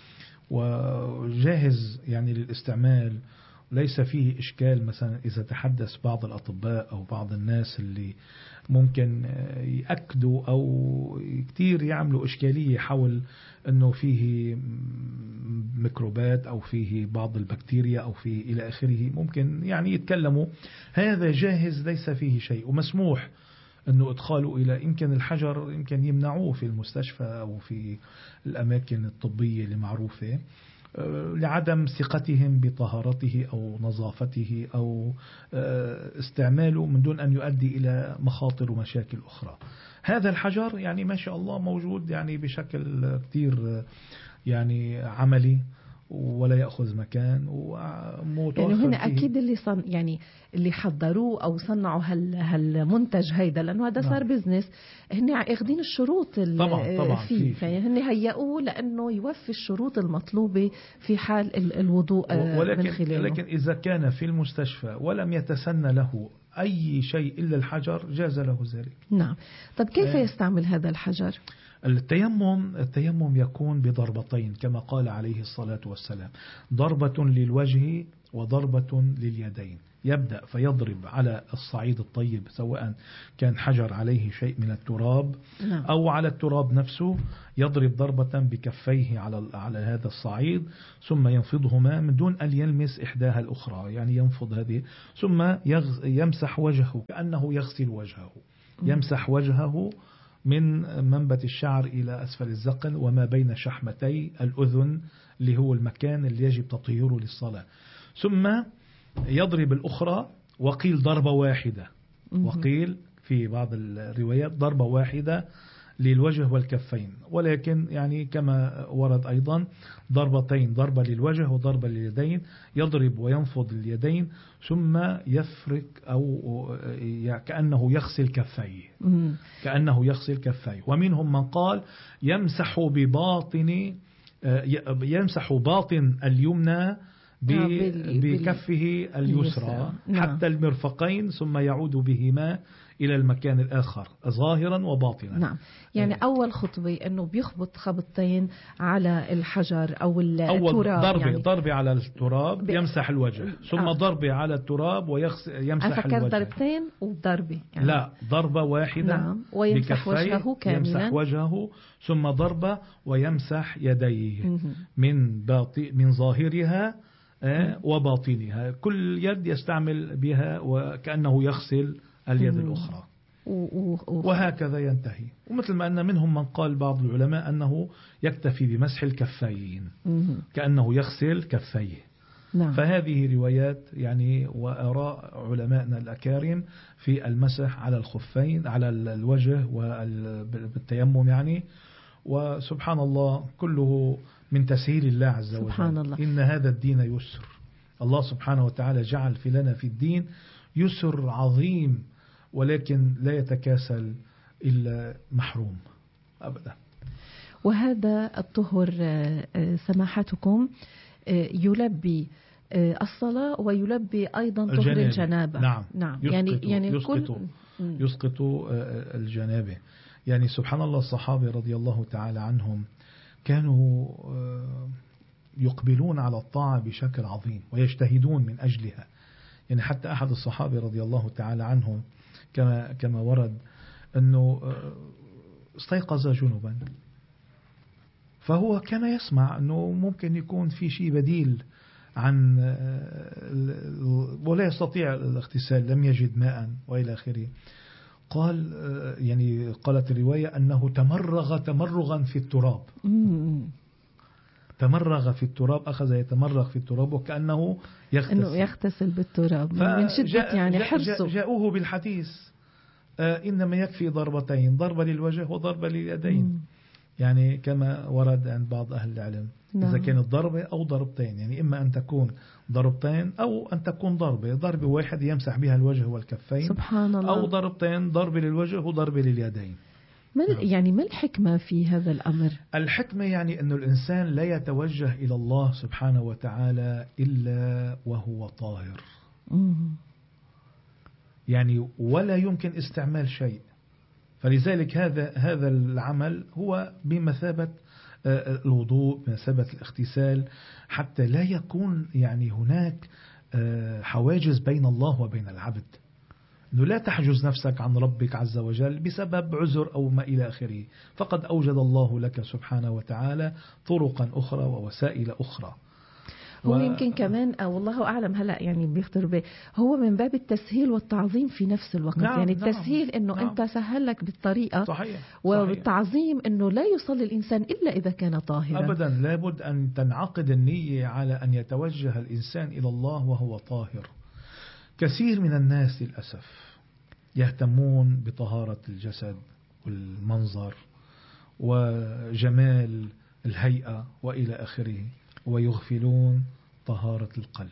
وجاهز يعني للاستعمال، ليس فيه إشكال. مثلا إذا تحدث بعض الأطباء أو بعض الناس اللي ممكن يأكدوا أو كتير يعملوا إشكالية حول أنه فيه ميكروبات أو فيه بعض البكتيريا أو فيه إلى آخره، ممكن يعني يتكلموا. هذا جاهز ليس فيه شيء ومسموح أنه إدخاله إلى، يمكن الحجر يمكن يمنعوه في المستشفى أو في الأماكن الطبية المعروفة لعدم ثقتهم بطهارته أو نظافته أو استعماله من دون أن يؤدي إلى مخاطر ومشاكل أخرى. هذا الحجر يعني ما شاء الله موجود يعني بشكل كتير يعني عملي ولا يأخذ مكان ومتوفر يعني هنا فيه. أكيد اللي صن يعني اللي حضروه أو صنعوا هال هالمنتج هيدا، لأنه هذا صار بزنس، هن اخذين الشروط اللي طبعا طبعا فيه، فهن هيئوه لأنه يوفي الشروط المطلوبة في حال الوضوء ولكن من خلاله. ولكن إذا كان في المستشفى ولم يتسنى له أي شيء إلا الحجر جاز له ذلك. نعم. طب كيف يستعمل هذا الحجر؟ التيمم التيمم يكون بضربتين كما قال عليه الصلاة والسلام، ضربة للوجه وضربة لليدين. يبدأ فيضرب على الصعيد الطيب سواء كان حجر عليه شيء من التراب أو على التراب نفسه، يضرب ضربة بكفيه على على هذا الصعيد ثم ينفضهما من دون أن يلمس إحداها الأخرى، يعني ينفض هذه ثم يمسح وجهه كأنه يغسل وجهه، يمسح وجهه من منبت الشعر إلى أسفل الذقن وما بين شحمتي الأذن اللي هو المكان اللي يجب تطهيره للصلاة، ثم يضرب الأخرى. وقيل ضربة واحدة، وقيل في بعض الروايات ضربة واحدة للوجه والكفين، ولكن يعني كما ورد أيضا ضربتين، ضربة للوجه وضربة لليدين، يضرب وينفض اليدين ثم يفرك أو كأنه يغسل كفيه كأنه يغسل كفيه. ومنهم من قال يمسح بباطن يمسح باطن اليمنى بكفه اليسرى حتى المرفقين ثم يعود بهما إلى المكان الآخر ظاهرا وباطنا. نعم. يعني أيه. أول خطوة أنه بيخبط خبطتين على الحجر أو التراب، أول ضربة يعني ضربة على التراب يمسح الوجه ثم آه. ضربة على التراب ويمسح الوجه. أفكر ضربتين وضربة يعني. لا، ضربة واحدة. نعم. ويمسح وجهه كاملا، يمسح وجهه ثم ضربة ويمسح يديه من باطي من ظاهرها وباطنها، كل يد يستعمل بها وكأنه يغسل اليد الأخرى، وهكذا ينتهي. ومثل ما أن منهم من قال بعض العلماء أنه يكتفي بمسح الكفين كأنه يغسل كفيه. نعم. فهذه روايات يعني وآراء علماءنا الأكارم في المسح على الخفين على الوجه والتيمم يعني. وسبحان الله كله من تسهيل الله عز وجل. سبحان الله. إن هذا الدين يسر، الله سبحانه وتعالى جعل في لنا في الدين يسر عظيم، ولكن لا يتكاسل إلا محروم أبدا. وهذا الطهر سماحتكم يلبي الصلاة ويلبي أيضا طهر الجنابة. نعم. نعم. يسقط يعني يعني يسقط, كل يسقط الجنابة. يعني سبحان الله الصحابة رضي الله تعالى عنهم كانوا يقبلون على الطاعة بشكل عظيم ويجتهدون من أجلها. يعني حتى أحد الصحابة رضي الله تعالى عنهم كما كما ورد أنه استيقظ جنبا، فهو كان يسمع أنه ممكن يكون في شيء بديل عن ولا يستطيع الاغتسال، لم يجد ماء وإلى آخره. قال يعني قالت الرواية أنه تمرغ تمرغا في التراب، تمرغ في التراب، أخذ يتمرغ في التراب وكأنه يغتسل، إنه يغتسل بالتراب من شدة يعني حرصه. جاءوه بالحديث آه إنما يكفي ضربتين، ضربة للوجه وضربة لليدين. مم. يعني كما ورد عند بعض أهل العلم. نعم. إذا كانت ضربة أو ضربتين، يعني إما أن تكون ضربتين أو أن تكون ضربة ضربة واحد يمسح بها الوجه والكفين، سبحان الله. أو ضربتين، ضربة للوجه وضربة لليدين. ما يعني ما الحكمة في هذا الأمر؟ الحكمة يعني أن الإنسان لا يتوجه إلى الله سبحانه وتعالى إلا وهو طاهر. مم. يعني ولا يمكن استعمال شيء، فلذلك هذا هذا العمل هو بمثابة الوضوء، بمثابة الاغتسال، حتى لا يكون يعني هناك حواجز بين الله وبين العبد، أنه لا تحجز نفسك عن ربك عز وجل بسبب عذر أو ما إلى آخره، فقد أوجد الله لك سبحانه وتعالى طرقا أخرى ووسائل أخرى. هو و... يمكن كمان أو والله أعلم هلأ يعني بيخطر به، هو من باب التسهيل والتعظيم في نفس الوقت. نعم. يعني التسهيل أنه نعم. أنت سهل لك بالطريقة. صحيح. والتعظيم أنه لا يصلي الإنسان إلا إذا كان طاهرا. أبدا، لابد أن تنعقد النية على أن يتوجه الإنسان إلى الله وهو طاهر. كثير من الناس للأسف يهتمون بطهارة الجسد والمنظر وجمال الهيئة وإلى آخره، ويغفلون طهارة القلب،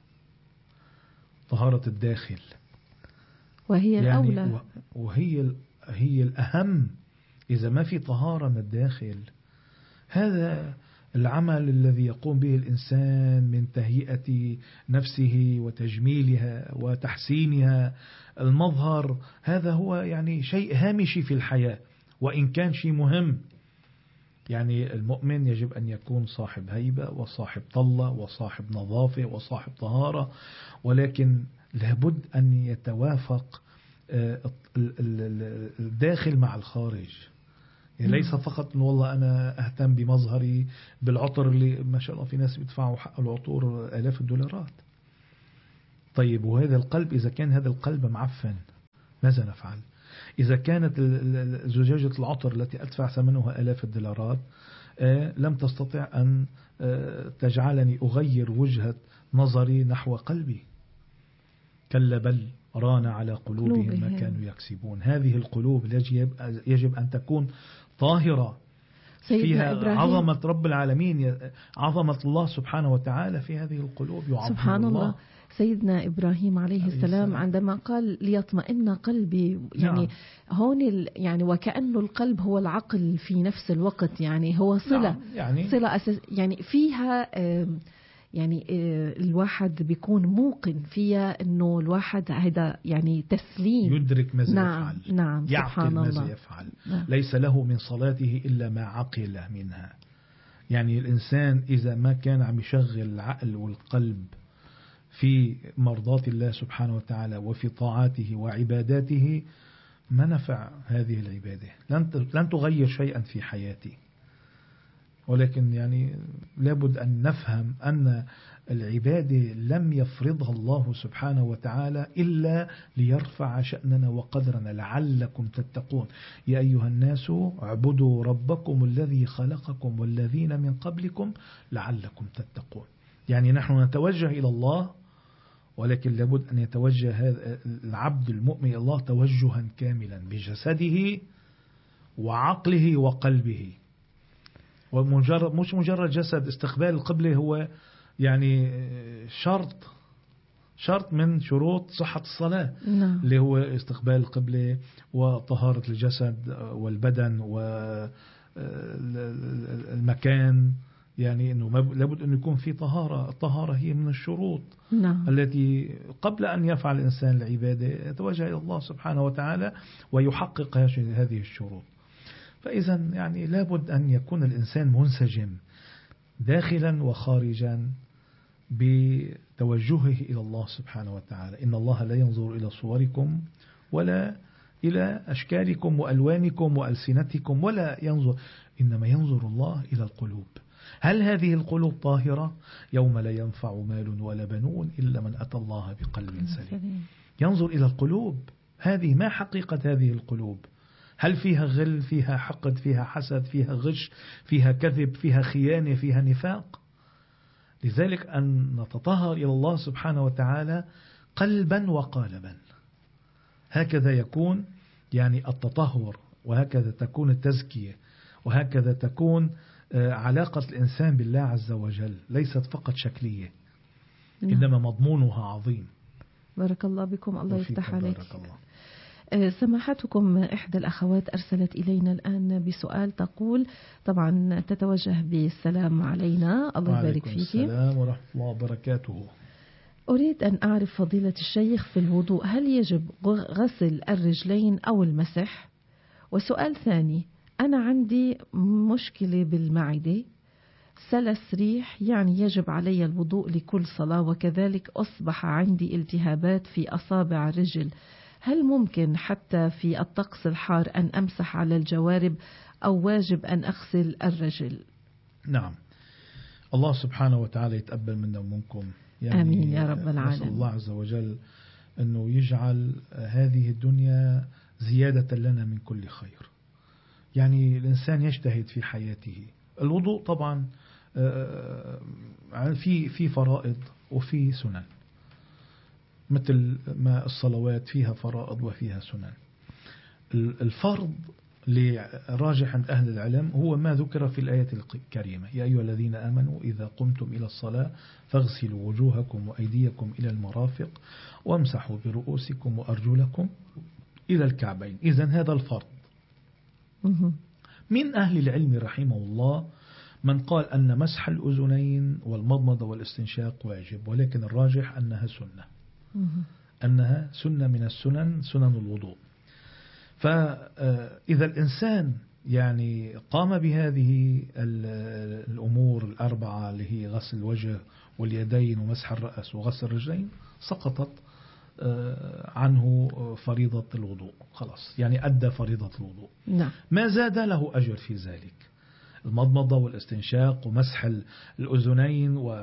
طهارة الداخل، وهي يعني الأولى وهي هي الأهم. إذا ما في طهارة من الداخل، هذا العمل الذي يقوم به الإنسان من تهيئة نفسه وتجميلها وتحسينها المظهر، هذا هو يعني شيء هامشي في الحياة وإن كان شيء مهم. يعني المؤمن يجب أن يكون صاحب هيبة وصاحب طلة وصاحب نظافة وصاحب طهارة، ولكن لابد أن يتوافق الداخل مع الخارج. يعني ليس فقط أن والله أنا أهتم بمظهري بالعطر اللي ما شاء الله في ناس بيدفعوا حق العطور آلاف الدولارات. طيب وهذا القلب إذا كان هذا القلب معفن ماذا نفعل؟ إذا كانت زجاجة العطر التي أدفع ثمنها آلاف الدولارات لم تستطع أن تجعلني أغير وجهة نظري نحو قلبي، كلا بل ران على قلوبهم ما كانوا يكسبون. هذه القلوب يجب, يجب أن تكون طاهرة فيها إبراهيم. عظمة رب العالمين، عظمة الله سبحانه وتعالى في هذه القلوب يعظم سبحان الله. الله سيدنا إبراهيم عليه السلام, السلام عندما قال ليطمئن قلبي، يعني نعم. هون يعني وكأنه القلب هو العقل في نفس الوقت، يعني هو صلة نعم. يعني صلة أساس، يعني فيها يعني الواحد بيكون موقن فيها انه الواحد هذا يعني تسليم، يدرك ماذا نعم يفعل، نعم يعقل ماذا يفعل، نعم. ليس له من صلاته إلا ما عقل منها. يعني الإنسان إذا ما كان عم يشغل العقل والقلب في مرضات الله سبحانه وتعالى وفي طاعاته وعباداته ما نفع هذه العبادة، لن تغير شيئا في حياتي. ولكن يعني لابد أن نفهم أن العبادة لم يفرضها الله سبحانه وتعالى إلا ليرفع شأننا وقدرنا لعلكم تتقون. يا أيها الناس اعبدوا ربكم الذي خلقكم والذين من قبلكم لعلكم تتقون. يعني نحن نتوجه إلى الله، ولكن لابد أن يتوجه هذا العبد المؤمن إلى الله توجها كاملا بجسده وعقله وقلبه، ومجرد مش مجرد جسد. استقبال القبلة هو يعني شرط شرط من شروط صحة الصلاة نعم. اللي هو استقبال القبلة وطهارة الجسد والبدن والمكان. يعني إنه لابد أن يكون في طهارة. الطهارة هي من الشروط نعم. التي قبل أن يفعل الإنسان العبادة يتوجه إلى الله سبحانه وتعالى ويحقق هذه الشروط. فإذا يعني لابد أن يكون الإنسان منسجم داخلا وخارجا بتوجهه إلى الله سبحانه وتعالى. إن الله لا ينظر إلى صوركم ولا إلى أشكالكم وألوانكم وألسنتكم ولا ينظر، إنما ينظر الله إلى القلوب. هل هذه القلوب طاهرة؟ يوم لا ينفع مال ولا بنون إلا من أتى الله بقلب سليم. ينظر إلى القلوب، هذه ما حقيقة هذه القلوب؟ هل فيها غل، فيها حقد، فيها حسد، فيها غش، فيها كذب، فيها خيانة، فيها نفاق؟ لذلك أن نتطهر إلى الله سبحانه وتعالى قلبا وقالبا. هكذا يكون يعني التطهر، وهكذا تكون التزكية، وهكذا تكون علاقة الإنسان بالله عز وجل، ليست فقط شكلية إنما مضمونها عظيم. بارك الله بكم، الله يفتح عليك. سماحتكم إحدى الأخوات أرسلت إلينا الآن بسؤال، تقول طبعا تتوجه بالسلام علينا، الله يبارك فيك. السلام ورحمة الله وبركاته. أريد أن أعرف فضيلة الشيخ في الوضوء، هل يجب غسل الرجلين أو المسح؟ وسؤال ثاني، أنا عندي مشكلة بالمعدة، سلس ريح، يعني يجب علي الوضوء لكل صلاة، وكذلك أصبح عندي التهابات في أصابع الرجل، هل ممكن حتى في الطقس الحار أن أمسح على الجوارب أو واجب أن أغسل الرجل؟ نعم، الله سبحانه وتعالى يتقبل منا ومنكم، يعني آمين يا رب العالمين. نسأل الله عز وجل أنه يجعل هذه الدنيا زيادة لنا من كل خير. يعني الإنسان يجتهد في حياته. الوضوء طبعا في في فرائض وفي سنن، مثل ما الصلوات فيها فرائض وفيها سنن. الفرض لراجح عند أهل العلم هو ما ذكر في الآية الكريمة: يا أيها الذين آمنوا إذا قمتم إلى الصلاة فاغسلوا وجوهكم وأيديكم إلى المرافق وامسحوا برؤوسكم وأرجلكم إلى الكعبين. إذن هذا الفرض. من أهل العلم رحمه الله من قال أن مسح الأذنين والمضمضة والاستنشاق واجب، ولكن الراجح أنها سنة، أنها سنة من السنن، سنن الوضوء. فإذا الإنسان يعني قام بهذه الأمور الأربعة اللي هي غسل الوجه واليدين ومسح الرأس وغسل الرجلين، سقطت عنه فريضة الوضوء، خلاص يعني أدى فريضة الوضوء. نعم. ما زاد له أجر في ذلك، المضمضة والاستنشاق ومسح الأذنين و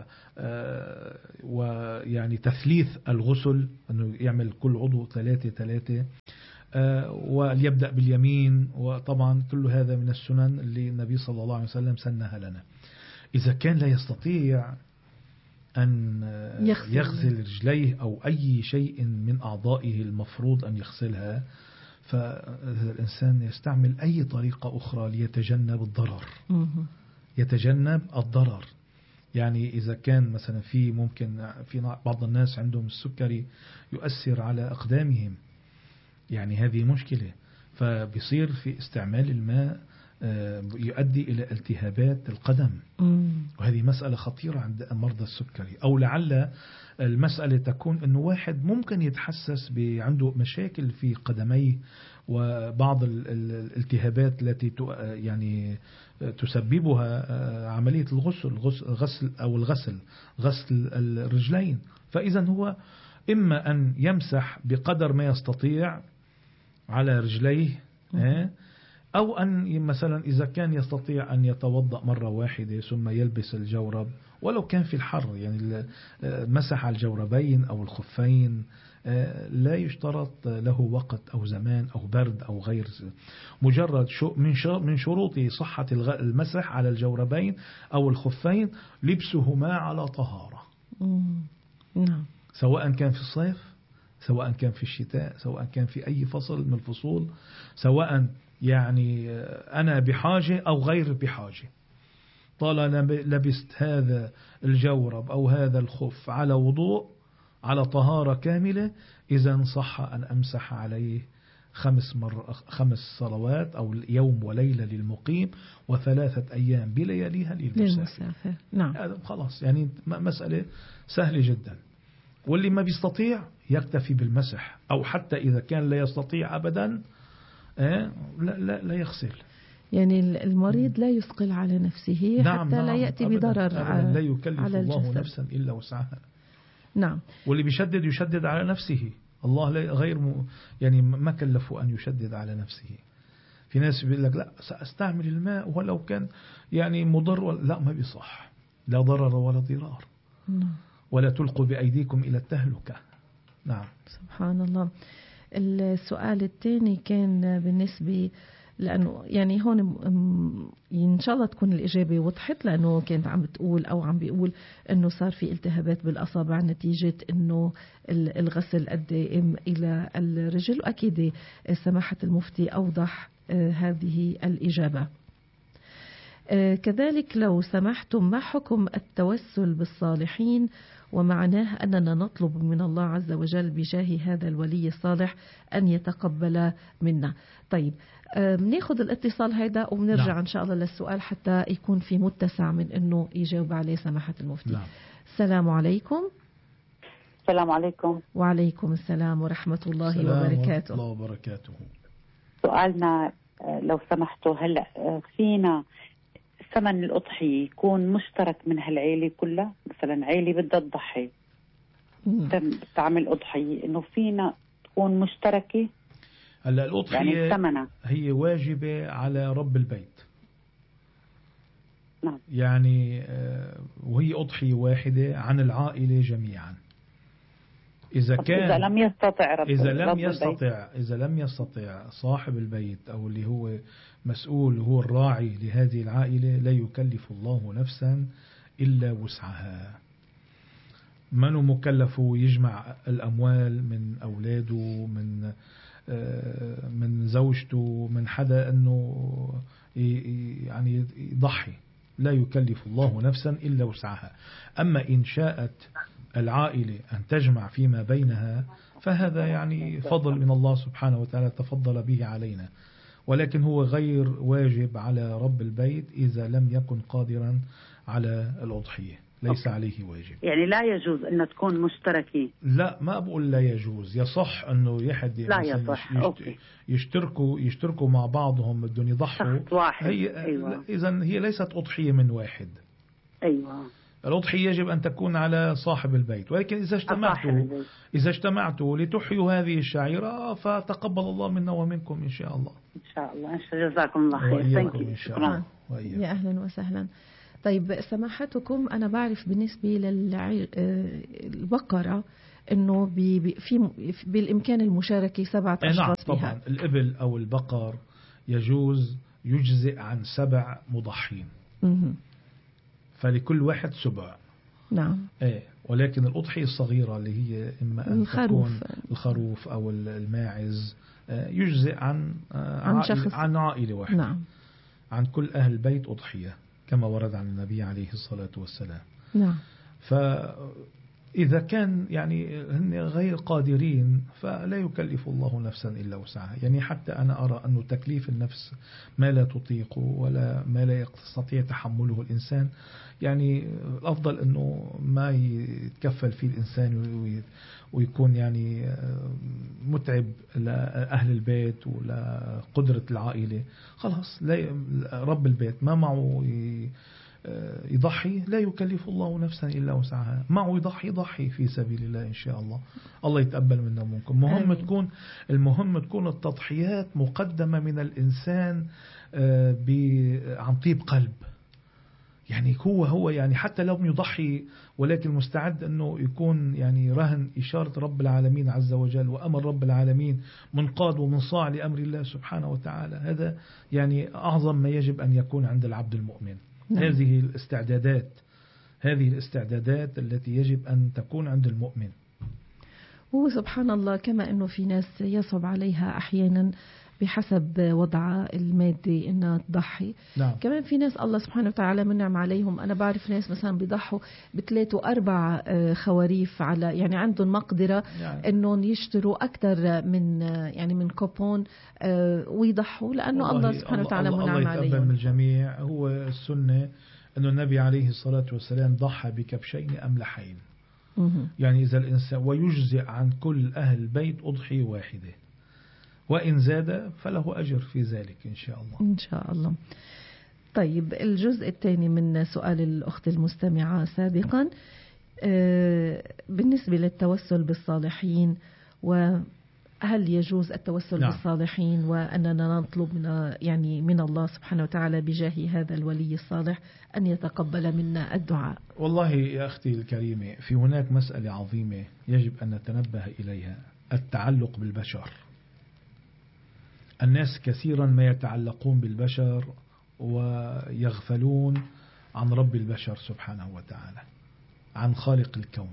ويعني تثليث الغسل، أنه يعمل كل عضو ثلاثة ثلاثة، وليبدأ باليمين، وطبعا كل هذا من السنن اللي النبي صلى الله عليه وسلم سنها لنا. إذا كان لا يستطيع أن يغسل, يغسل رجليه أو أي شيء من أعضائه المفروض أن يغسلها، فالإنسان يستعمل أي طريقة أخرى ليتجنب الضرر. يتجنب الضرر يعني إذا كان مثلا في ممكن في بعض الناس عندهم السكري يؤثر على أقدامهم، يعني هذه مشكلة، فبيصير في استعمال الماء يؤدي إلى التهابات القدم، وهذه مسألة خطيرة عند مرضى السكري. أو لعل المسألة تكون أنه واحد ممكن يتحسس عنده مشاكل في قدميه وبعض الالتهابات التي يعني تسببها عملية الغسل غسل أو الغسل غسل الرجلين. فإذا هو إما أن يمسح بقدر ما يستطيع على رجليه، أو أن مثلا إذا كان يستطيع أن يتوضأ مرة واحدة ثم يلبس الجورب ولو كان في الحر، يعني مسح الجوربين أو الخفين، لا يشترط له وقت أو زمان أو برد أو غير، مجرد من شروط صحة المسح على الجوربين أو الخفين لبسهما على طهارة، سواء كان في الصيف سواء كان في الشتاء سواء كان في أي فصل من الفصول، سواء يعني أنا بحاجة أو غير بحاجة، طالما لبست هذا الجورب أو هذا الخف على وضوء على طهارة كاملة، إذا صح أن أمسح عليه خمس مر خمس صلوات أو يوم وليلة للمقيم وثلاثة أيام بلياليها للمسافر. نعم. خلاص يعني مسألة سهلة جدا. واللي ما بيستطيع يكتفي بالمسح، أو حتى إذا كان لا يستطيع أبدا لا, لا, لا يغسل. يعني المريض لا يثقل على نفسه نعم حتى نعم لا يأتي أبداً بضرر أبداً على لا يكلف على الله نفسا إلا وسعها. نعم. واللي بيشدد يشدد على نفسه، الله غير م... يعني ما كلفه أن يشدد على نفسه. في ناس بيقول لك لا سأستعمل الماء ولو كان يعني مضر ولا... لا ما بيصح، لا ضرر ولا ضرار. نعم. ولا تلقوا بأيديكم إلى التهلكة. نعم. سبحان الله. السؤال الثاني كان بالنسبة لأنه يعني هون إن شاء الله تكون الإجابة وضحت، لأنه كانت عم بتقول أو عم بيقول أنه صار في التهابات بالأصابع نتيجة أنه الغسل أدى إلى الرجل، وأكيد سماحة المفتي أوضح هذه الإجابة. كذلك لو سمحتم، ما حكم التوسل بالصالحين ومعناه أننا نطلب من الله عز وجل بجاه هذا الولي الصالح أن يتقبل منا؟ طيب بناخذ الاتصال هذا وبنرجع نعم. إن شاء الله للسؤال حتى يكون في متسع من أنه يجاوب عليه سماحة المفتي. نعم. السلام عليكم. السلام عليكم. وعليكم السلام ورحمة الله السلام وبركاته. الله وبركاته. سؤالنا لو سمحتوا، هلأ فينا ثمن الأضحية يكون مشترك من هالعيلة كلها؟ مثلا عيلة بدها تضحي تعمل أضحية، إنه فينا تكون مشتركة؟ هلا الأضحية يعني ثمنها هي واجبة على رب البيت. نعم. يعني وهي أضحية واحدة عن العائلة جميعا. إذا كان إذا لم يستطع رب إذا لم رب يستطع البيت. إذا لم يستطع صاحب البيت أو اللي هو مسؤول هو الراعي لهذه العائلة، لا يكلف الله نفسا إلا وسعها. من مكلف يجمع الأموال من أولاده من من زوجته من حدا أنه يعني يضحي، لا يكلف الله نفسا إلا وسعها. أما إن شاءت العائلة أن تجمع فيما بينها فهذا يعني فضل من الله سبحانه وتعالى تفضل به علينا، ولكن هو غير واجب على رب البيت إذا لم يكن قادرا على الأضحية، ليس أوكي. عليه واجب. يعني لا يجوز أن تكون مشتركين؟ لا، ما بقول لا يجوز، يصح أنه يحد لا يصح. يشت... يشتركوا يشتركوا مع بعضهم بدهم يضحوا. هي أيوة. إذن هي ليست أضحية من واحد. أيوة. الأضحية يجب أن تكون على صاحب البيت، ولكن إذا اجتمعتوا إذا اجتمعتوا لتحيوا هذه الشعيرة فتقبل الله منا ومنكم إن شاء الله. إن شاء الله. جزاكم الله خير. إن شاء الله. يا أهلا وسهلا. طيب سماحتكم، أنا بعرف بالنسبة للبقرة إنه في بالإمكان المشاركة سبعة أشخاص بها. طبعا الإبل أو البقر يجوز يجزئ عن سبع مضحين. فلكل واحد سبع. نعم. ايه، ولكن الأضحية الصغيرة اللي هي إما أن الخروف. تكون الخروف أو الماعز يجزئ عن عن, عائلة عن عائلة واحدة. نعم. عن كل أهل البيت أضحية كما ورد عن النبي عليه الصلاة والسلام. نعم. فإذا كان يعني هن غير قادرين فلا يكلف الله نفسا إلا وسعها. يعني حتى أنا أرى أنه تكليف النفس ما لا تطيق ولا ما لا يستطيع تحمله الإنسان، يعني الأفضل أنه ما يتكفل فيه الإنسان ويكون يعني متعب لأهل البيت ولقدرة العائلة. خلاص، رب البيت ما معه يضحي، لا يكلف الله نفسا إلا وسعها، معه يضحي يضحي في سبيل الله إن شاء الله. الله يتقبل منا ومنكم. مهم تكون المهم تكون التضحيات مقدمة من الإنسان عن طيب قلب. يعني هو هو يعني حتى لو يضحي ولكن مستعد أنه يكون يعني رهن إشارة رب العالمين عز وجل وأمر رب العالمين منقاد ومنصاع لأمر الله سبحانه وتعالى. هذا يعني أعظم ما يجب أن يكون عند العبد المؤمن. نعم. هذه الاستعدادات هذه الاستعدادات التي يجب أن تكون عند المؤمن. هو سبحان الله كما أنه في ناس يصعب عليها أحيانا بحسب وضع المادي إنها تضحي. نعم. كمان في ناس الله سبحانه وتعالى منعم عليهم. أنا بعرف ناس مثلا بيضحوا بثلاث وأربع خواريف على يعني عندهم مقدرة يعني. إنهم يشتروا أكثر من يعني من كوبون ويضحوا لأنه الله سبحانه وتعالى منعم عليهم. الله يتقبل من الجميع. هو السنة أنه النبي عليه الصلاة والسلام ضحى بكبشين أملحين. يعني إذا الإنسان ويجزئ عن كل أهل بيت أضحية واحدة، وإن زاد فله أجر في ذلك إن شاء الله. إن شاء الله. طيب الجزء الثاني من سؤال الأخت المستمعة سابقا بالنسبة للتوسل بالصالحين، وهل يجوز التوسل نعم. بالصالحين وأننا نطلب من يعني من الله سبحانه وتعالى بجاه هذا الولي الصالح أن يتقبل منا الدعاء؟ والله يا أختي الكريمة، في هناك مسألة عظيمة يجب أن نتنبه إليها، التعلق بالبشر. الناس كثيرا ما يتعلقون بالبشر ويغفلون عن رب البشر سبحانه وتعالى، عن خالق الكون.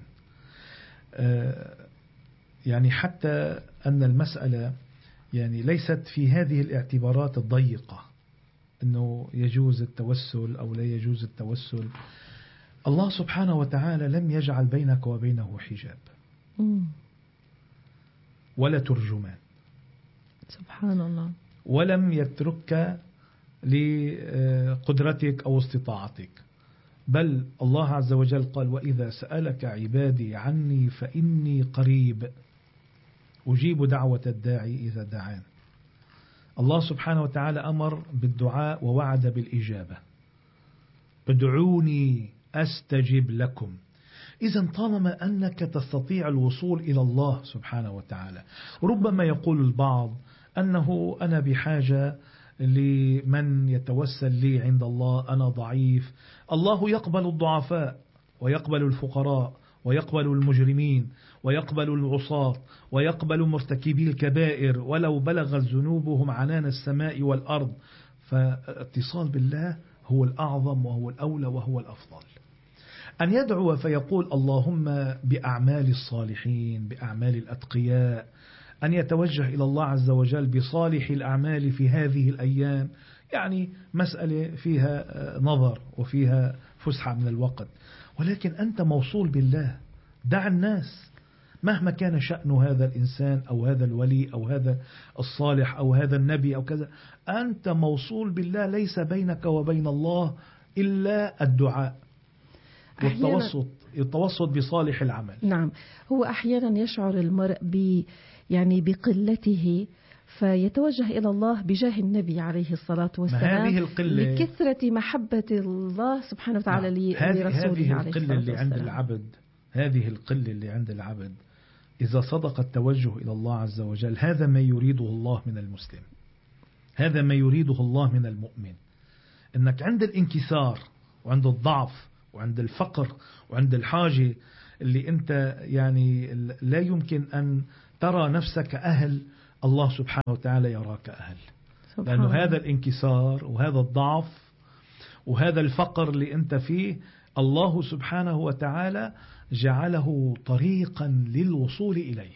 يعني حتى أن المسألة يعني ليست في هذه الاعتبارات الضيقة أنه يجوز التوسل أو لا يجوز التوسل. الله سبحانه وتعالى لم يجعل بينك وبينه حجاب ولا ترجمان، سبحان الله، ولم يتركك لقدرتك أو استطاعتك، بل الله عز وجل قال: وإذا سألك عبادي عني فإني قريب أجيب دعوة الداعي إذا دعان. الله سبحانه وتعالى أمر بالدعاء ووعد بالإجابة، ادعوني أستجب لكم. إذن طالما أنك تستطيع الوصول إلى الله سبحانه وتعالى، ربما يقول البعض أنه أنا بحاجة لمن يتوسل لي عند الله، أنا ضعيف. الله يقبل الضعفاء ويقبل الفقراء ويقبل المجرمين ويقبل العصاة ويقبل مرتكبي الكبائر ولو بلغت ذنوبهم عنان السماء والأرض. فاتصال بالله هو الأعظم وهو الأولى وهو الأفضل. أن يدعو فيقول اللهم بأعمال الصالحين، بأعمال الأتقياء، أن يتوجه إلى الله عز وجل بصالح الأعمال في هذه الأيام، يعني مسألة فيها نظر وفيها فسحة من الوقت، ولكن أنت موصول بالله. دع الناس، مهما كان شأن هذا الإنسان أو هذا الولي أو هذا الصالح أو هذا النبي أو كذا، أنت موصول بالله، ليس بينك وبين الله إلا الدعاء والتوسط التوسط بصالح العمل. نعم، هو أحيانا يشعر المرء ب يعني بقلته فيتوجه إلى الله بجاه النبي عليه الصلاة والسلام لكثرة محبة الله سبحانه وتعالى لرسوله عليه الصلاة والسلام. هذه القلة اللي عند العبد هذه القلة اللي عند العبد إذا صدق التوجه إلى الله عز وجل، هذا ما يريده الله من المسلم، هذا ما يريده الله من المؤمن. إنك عند الانكسار وعند الضعف وعند الفقر وعند الحاجة اللي أنت يعني لا يمكن أن ترى نفسك أهل، الله سبحانه وتعالى يراك أهل، لأنه هذا الانكسار وهذا الضعف وهذا الفقر اللي أنت فيه الله سبحانه وتعالى جعله طريقا للوصول إليه.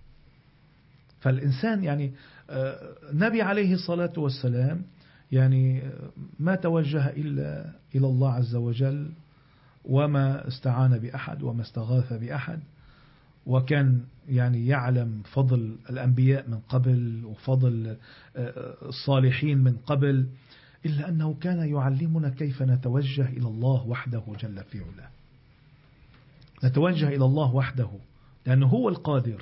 فالإنسان يعني النبي عليه الصلاة والسلام يعني ما توجه إلا إلى الله عز وجل، وما استعان بأحد وما استغاث بأحد، وكان يعني يعلم فضل الأنبياء من قبل وفضل الصالحين من قبل، إلا أنه كان يعلمنا كيف نتوجه إلى الله وحده جل في علاه. نتوجه إلى الله وحده لأنه هو القادر،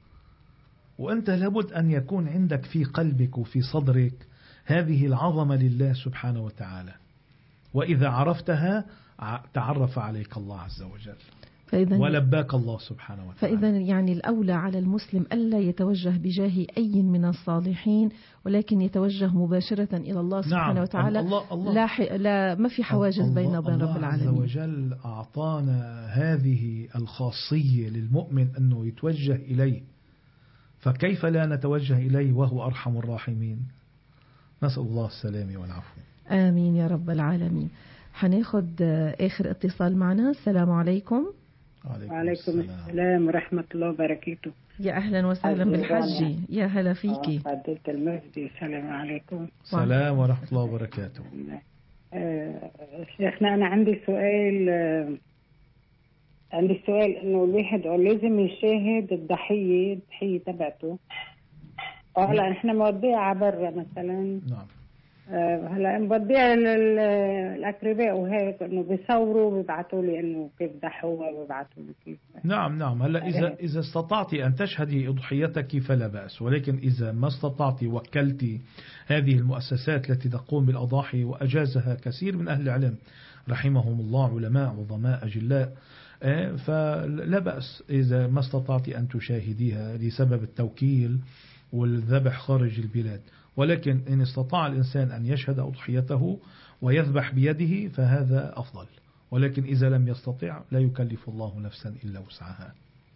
وأنت لابد أن يكون عندك في قلبك وفي صدرك هذه العظمة لله سبحانه وتعالى، وإذا عرفتها تعرف عليك الله عز وجل ولباك الله سبحانه وتعالى. فإذا يعني الأولى على المسلم ألا يتوجه بجاه أي من الصالحين، ولكن يتوجه مباشرة إلى الله سبحانه نعم. وتعالى. الله الله لا, ح... لا ما في حواجز بينه وبين رب العالمين. الله عز وجل أعطانا هذه الخاصية للمؤمن أنه يتوجه إليه، فكيف لا نتوجه إليه وهو أرحم الراحمين؟ نسأل الله السلامة والعفو. آمين يا رب العالمين. حناخد آخر اتصال معنا. السلام عليكم. وعليكم السلام ورحمة الله وبركاته. يا أهلا وسهلا بالحج، يا هلا فيكي. عدلت المجدي. السلام عليكم. السلام ورحمة الله وبركاته. آه شيخنا أنا عندي سؤال، آه عندي سؤال إنه الواحد لازم يشاهد الضحية الضحية تبعته. هلا نحن موديها على برا مثلا. نعم. هلا موديها للأقرباء وهيك إنه بيصوروا وبيبعثوا لي إنه كيف ضحوا وبيبعثوا لي كيف. نعم نعم. هلا إذا إذا استطعتي أن تشهدي أضحيتك فلا بأس، ولكن إذا ما استطعتي وكلتي هذه المؤسسات التي تقوم بالأضاحي، وأجازها كثير من أهل العلم رحمهم الله، علماء عظماء أجلاء، فلا بأس إذا ما استطعتي أن تشاهديها لسبب التوكيل والذبح خارج البلاد. ولكن إن استطاع الإنسان أن يشهد أضحيته ويذبح بيده فهذا أفضل، ولكن إذا لم يستطع لا يكلف الله نفسا إلا وسعها.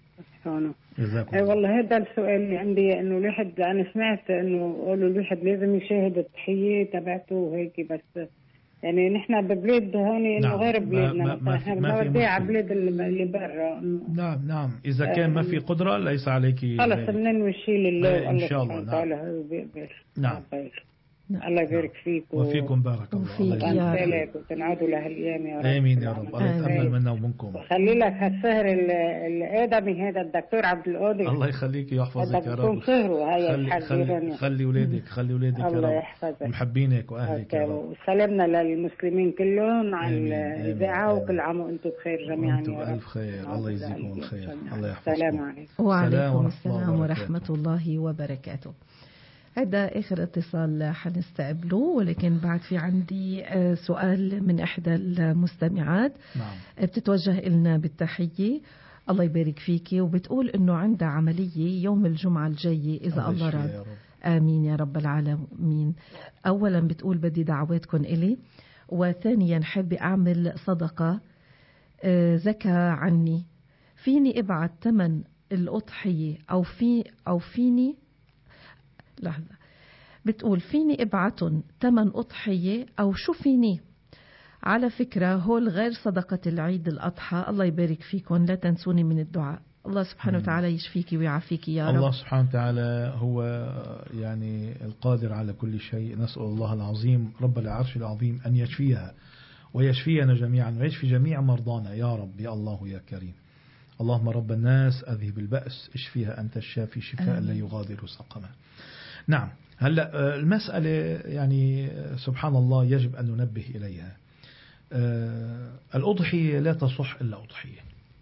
أي والله هذا السؤال اللي عندي، إنه الواحد أنا سمعت إنه قالوا الواحد لازم يشاهد الضحية تبعته وهيك، بس يعني نحن ببلاد هون إنه نعم. غير بلادنا مثلا بنوديها على بلاد اللي برا. نعم نعم. إذا كان ما في قدرة ليس عليك خلص بننوي لله إن شاء الله. نعم. نعم. الله يبارك فيك وفيكم. بارك الله فيك يا رب، وتنعادوا لهالأيام يا رب. آمين يا رب. الله يتأمل منا ومنكم. خلي لك هالسهر الآدمي هذا الدكتور عبد القادر، الله يخليك ويحفظك يا رب. خلي خلي خلي ولادك خلي ولادك يا رب، الله يحفظك، محبينك وأهلك يا رب. وسلامنا للمسلمين كلهم على الإذاعة، وكل عام وأنتم بخير جميعا يا رب. ألف خير. الله يجزيكم الخير. الله يحفظكم. السلام عليكم. وعليكم السلام ورحمة الله وبركاته. هذا آخر اتصال حنستقبله، ولكن بعد في عندي سؤال من إحدى المستمعات. نعم. بتتوجه لنا بالتحية، الله يبارك فيكي، وبتقول إنه عندها عملية يوم الجمعة الجاية إذا الله راد. آمين يا رب العالمين. أولا بتقول بدي دعواتكم إلي، وثانيا حابة أعمل صدقة زكاة عني، فيني ابعت ثمن الأضحية أو في أو فيني لحظة بتقول فيني ابعتن ثمن أضحية أو شو فيني. على فكرة هول غير صدقة العيد الأضحى. الله يبارك فيكم، لا تنسوني من الدعاء. الله سبحانه وتعالى يشفيك ويعافيك يا رب. الله سبحانه وتعالى هو يعني القادر على كل شيء. نسأل الله العظيم رب العرش العظيم أن يشفيها ويشفينا جميعا ويشفي جميع مرضانا يا رب يا الله يا كريم. اللهم رب الناس أذهب البأس اشفيها أنت الشافي شفاء لا يغادر سقما. نعم. هلأ المسألة يعني سبحان الله يجب أن ننبه إليها. الأضحية لا تصح إلا أضحية.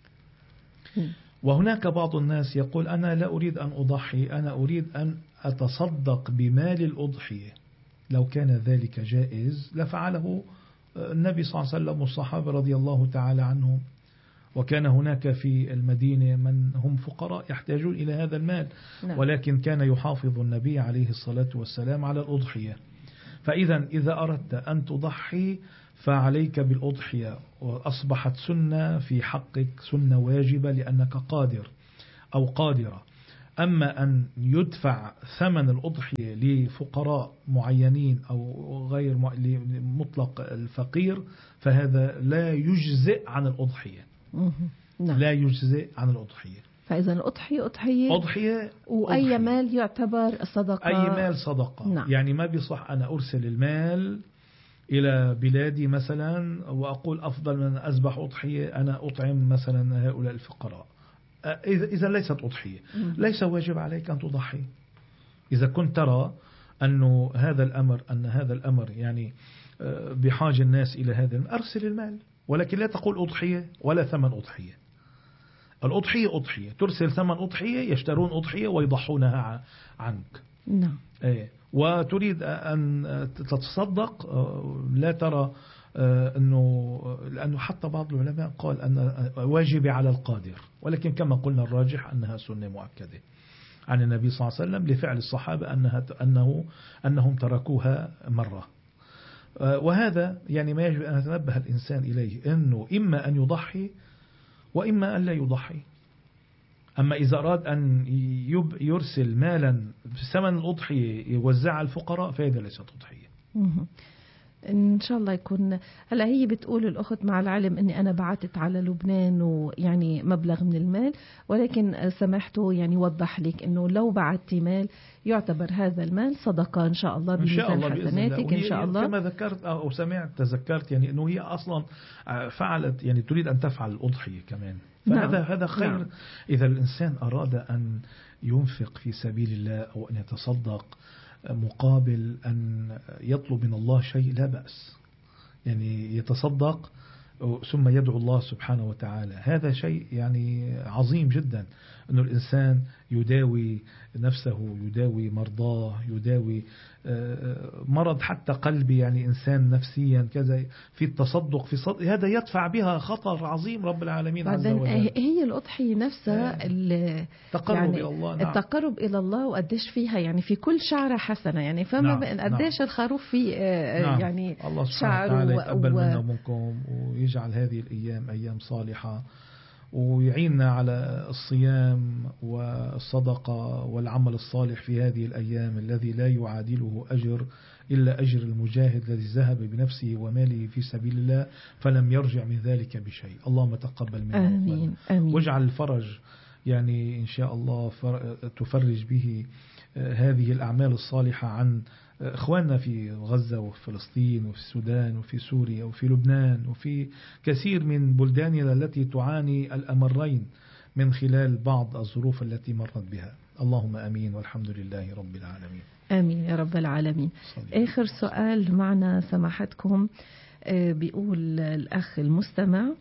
وهناك بعض الناس يقول أنا لا أريد أن أضحي، أنا أريد أن أتصدق بمال الأضحية. لو كان ذلك جائز لفعله النبي صلى الله عليه وسلم والصحابة رضي الله تعالى عنهم، وكان هناك في المدينة من هم فقراء يحتاجون إلى هذا المال. نعم. ولكن كان يحافظ النبي عليه الصلاة والسلام على الأضحية. فإذا إذا أردت أن تضحي فعليك بالأضحية، وأصبحت سنة في حقك، سنة واجبة لأنك قادر أو قادرة. أما أن يدفع ثمن الأضحية لفقراء معينين أو غير مطلق الفقير فهذا لا يجزئ عن الأضحية. نعم. لا يجزئ عن الأضحية. فإذا الأضحية أضحية أضحية وأي أضحية. مال يعتبر صدقة. أي مال صدقة. نعم. يعني ما بيصح أنا أرسل المال إلى بلادي مثلا وأقول أفضل من أذبح أضحية أنا أطعم مثلا هؤلاء الفقراء. إذا ليست أضحية. ليس واجب عليك أن تضحي. إذا كنت ترى أنه هذا الأمر أن هذا الأمر يعني بحاجة الناس إلى هذا أرسل المال، ولكن لا تقول أضحية ولا ثمن أضحية. الأضحية أضحية، ترسل ثمن أضحية يشترون أضحية ويضحونها عنك. نعم. إيه. وتريد أن تتصدق لا ترى أنه لأنه حتى بعض العلماء قال أن واجب على القادر، ولكن كما قلنا الراجح أنها سنة مؤكدة عن النبي صلى الله عليه وسلم لفعل الصحابة أنها أنه أنهم تركوها مرة. وهذا يعني ما يجب أن يتنبه الإنسان إليه، أنه إما أن يضحي وإما أن لا يضحي. أما إذا أراد أن يرسل مالا بثمن الأضحية يوزع على الفقراء فهذا ليست أضحية. إن شاء الله يكون. هلا هي بتقول الأخت مع العلم أني أنا بعثت على لبنان ويعني مبلغ من المال، ولكن سمحته يعني وضح لك أنه لو بعثتي مال يعتبر هذا المال صدقة إن شاء الله بميزان حسناتك إن شاء الله. كما ذكرت أو سمعت تذكرت يعني أنه هي أصلا فعلت يعني تريد أن تفعل الأضحية كمان. فهذا نعم. هذا خير. نعم. إذا الإنسان أراد أن ينفق في سبيل الله أو أن يتصدق مقابل أن يطلب من الله شيء لا بأس، يعني يتصدق ثم يدعو الله سبحانه وتعالى، هذا شيء يعني عظيم جدا، أنه الإنسان يداوي نفسه، يداوي مرضاه، يداوي مرض حتى قلبي، يعني إنسان نفسيا كذا في التصدق في صدق، هذا يدفع بها خطر عظيم رب العالمين عز وجل. هي الأضحية نفسها التقرب يعني إلى الله. نعم. التقرب إلى الله وقديش فيها يعني في كل شعرة حسنة، يعني فما نعم. قديش نعم. الخروف في نعم. يعني الله سبحانه وتعالى يتقبل و... منا ومنكم ويجعل هذه الأيام أيام صالحة، ويعيننا على الصيام والصدقة والعمل الصالح في هذه الأيام الذي لا يعادله أجر إلا أجر المجاهد الذي ذهب بنفسه وماله في سبيل الله فلم يرجع من ذلك بشيء. اللهم تقبل منا. آمين. آمين. واجعل الفرج يعني إن شاء الله تفرج به هذه الأعمال الصالحة عن إخواننا في غزة وفي فلسطين وفي السودان وفي سوريا وفي لبنان وفي كثير من بلداننا التي تعاني الأمرين من خلال بعض الظروف التي مرت بها. اللهم أمين والحمد لله رب العالمين. آمين يا رب العالمين. صليح. آخر سؤال معنا سماحتكم، بيقول الأخ المستمع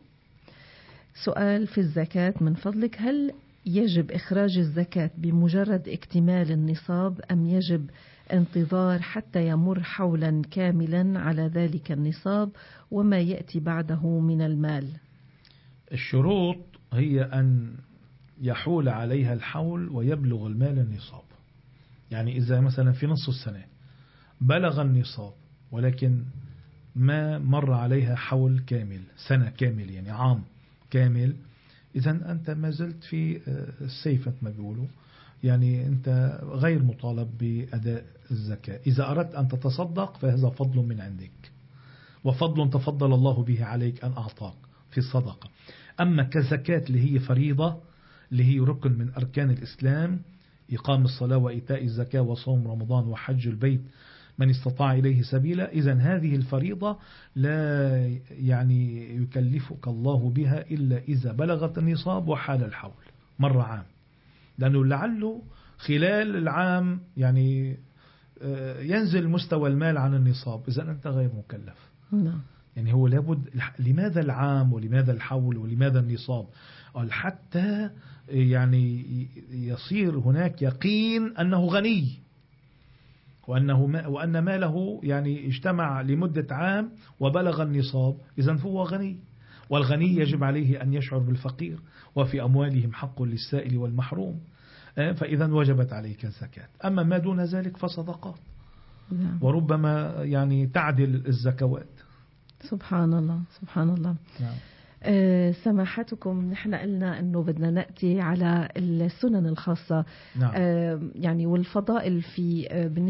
سؤال في الزكاة من فضلك، هل يجب إخراج الزكاة بمجرد اكتمال النصاب أم يجب انتظار حتى يمر حولا كاملا على ذلك النصاب وما يأتي بعده من المال؟ الشروط هي أن يحول عليها الحول ويبلغ المال النصاب. يعني إذا مثلا في نصف السنة بلغ النصاب ولكن ما مر عليها حول كامل، سنة كامل يعني عام كامل، إذا أنت ما زلت في السيفة ما بيقولوا، يعني أنت غير مطالب بأداء الزكاة. إذا أردت أن تتصدق فهذا فضل من عندك، وفضل تفضل الله به عليك أن أعطاك في الصدقة. أما كزكاة اللي هي فريضة اللي هي ركن من أركان الإسلام، إقام الصلاة وإيتاء الزكاة وصوم رمضان وحج البيت من استطاع إليه سبيلا. إذن هذه الفريضة لا يعني يكلفك الله بها إلا إذا بلغت النصاب وحال الحول مر عام، لأنه لعله خلال العام يعني ينزل مستوى المال عن النصاب، إذن أنت غير مكلف. نعم. يعني هو لابد. لماذا العام ولماذا الحول ولماذا النصاب؟ حتى يعني يصير هناك يقين أنه غني، وأنه ما وأن ماله يعني اجتمع لمدة عام وبلغ النصاب، إذن فهو غني. والغني يجب عليه أن يشعر بالفقير، وفي أموالهم حق للسائل والمحروم، فإذا وجبت عليك الزكاة. أما ما دون ذلك فصدقات، وربما يعني تعدل الزكوات. سبحان الله سبحان الله. نعم. أه سماحتكم، نحن قلنا أنه بدنا نأتي على السنن الخاصة. نعم. أه يعني والفضائل في أه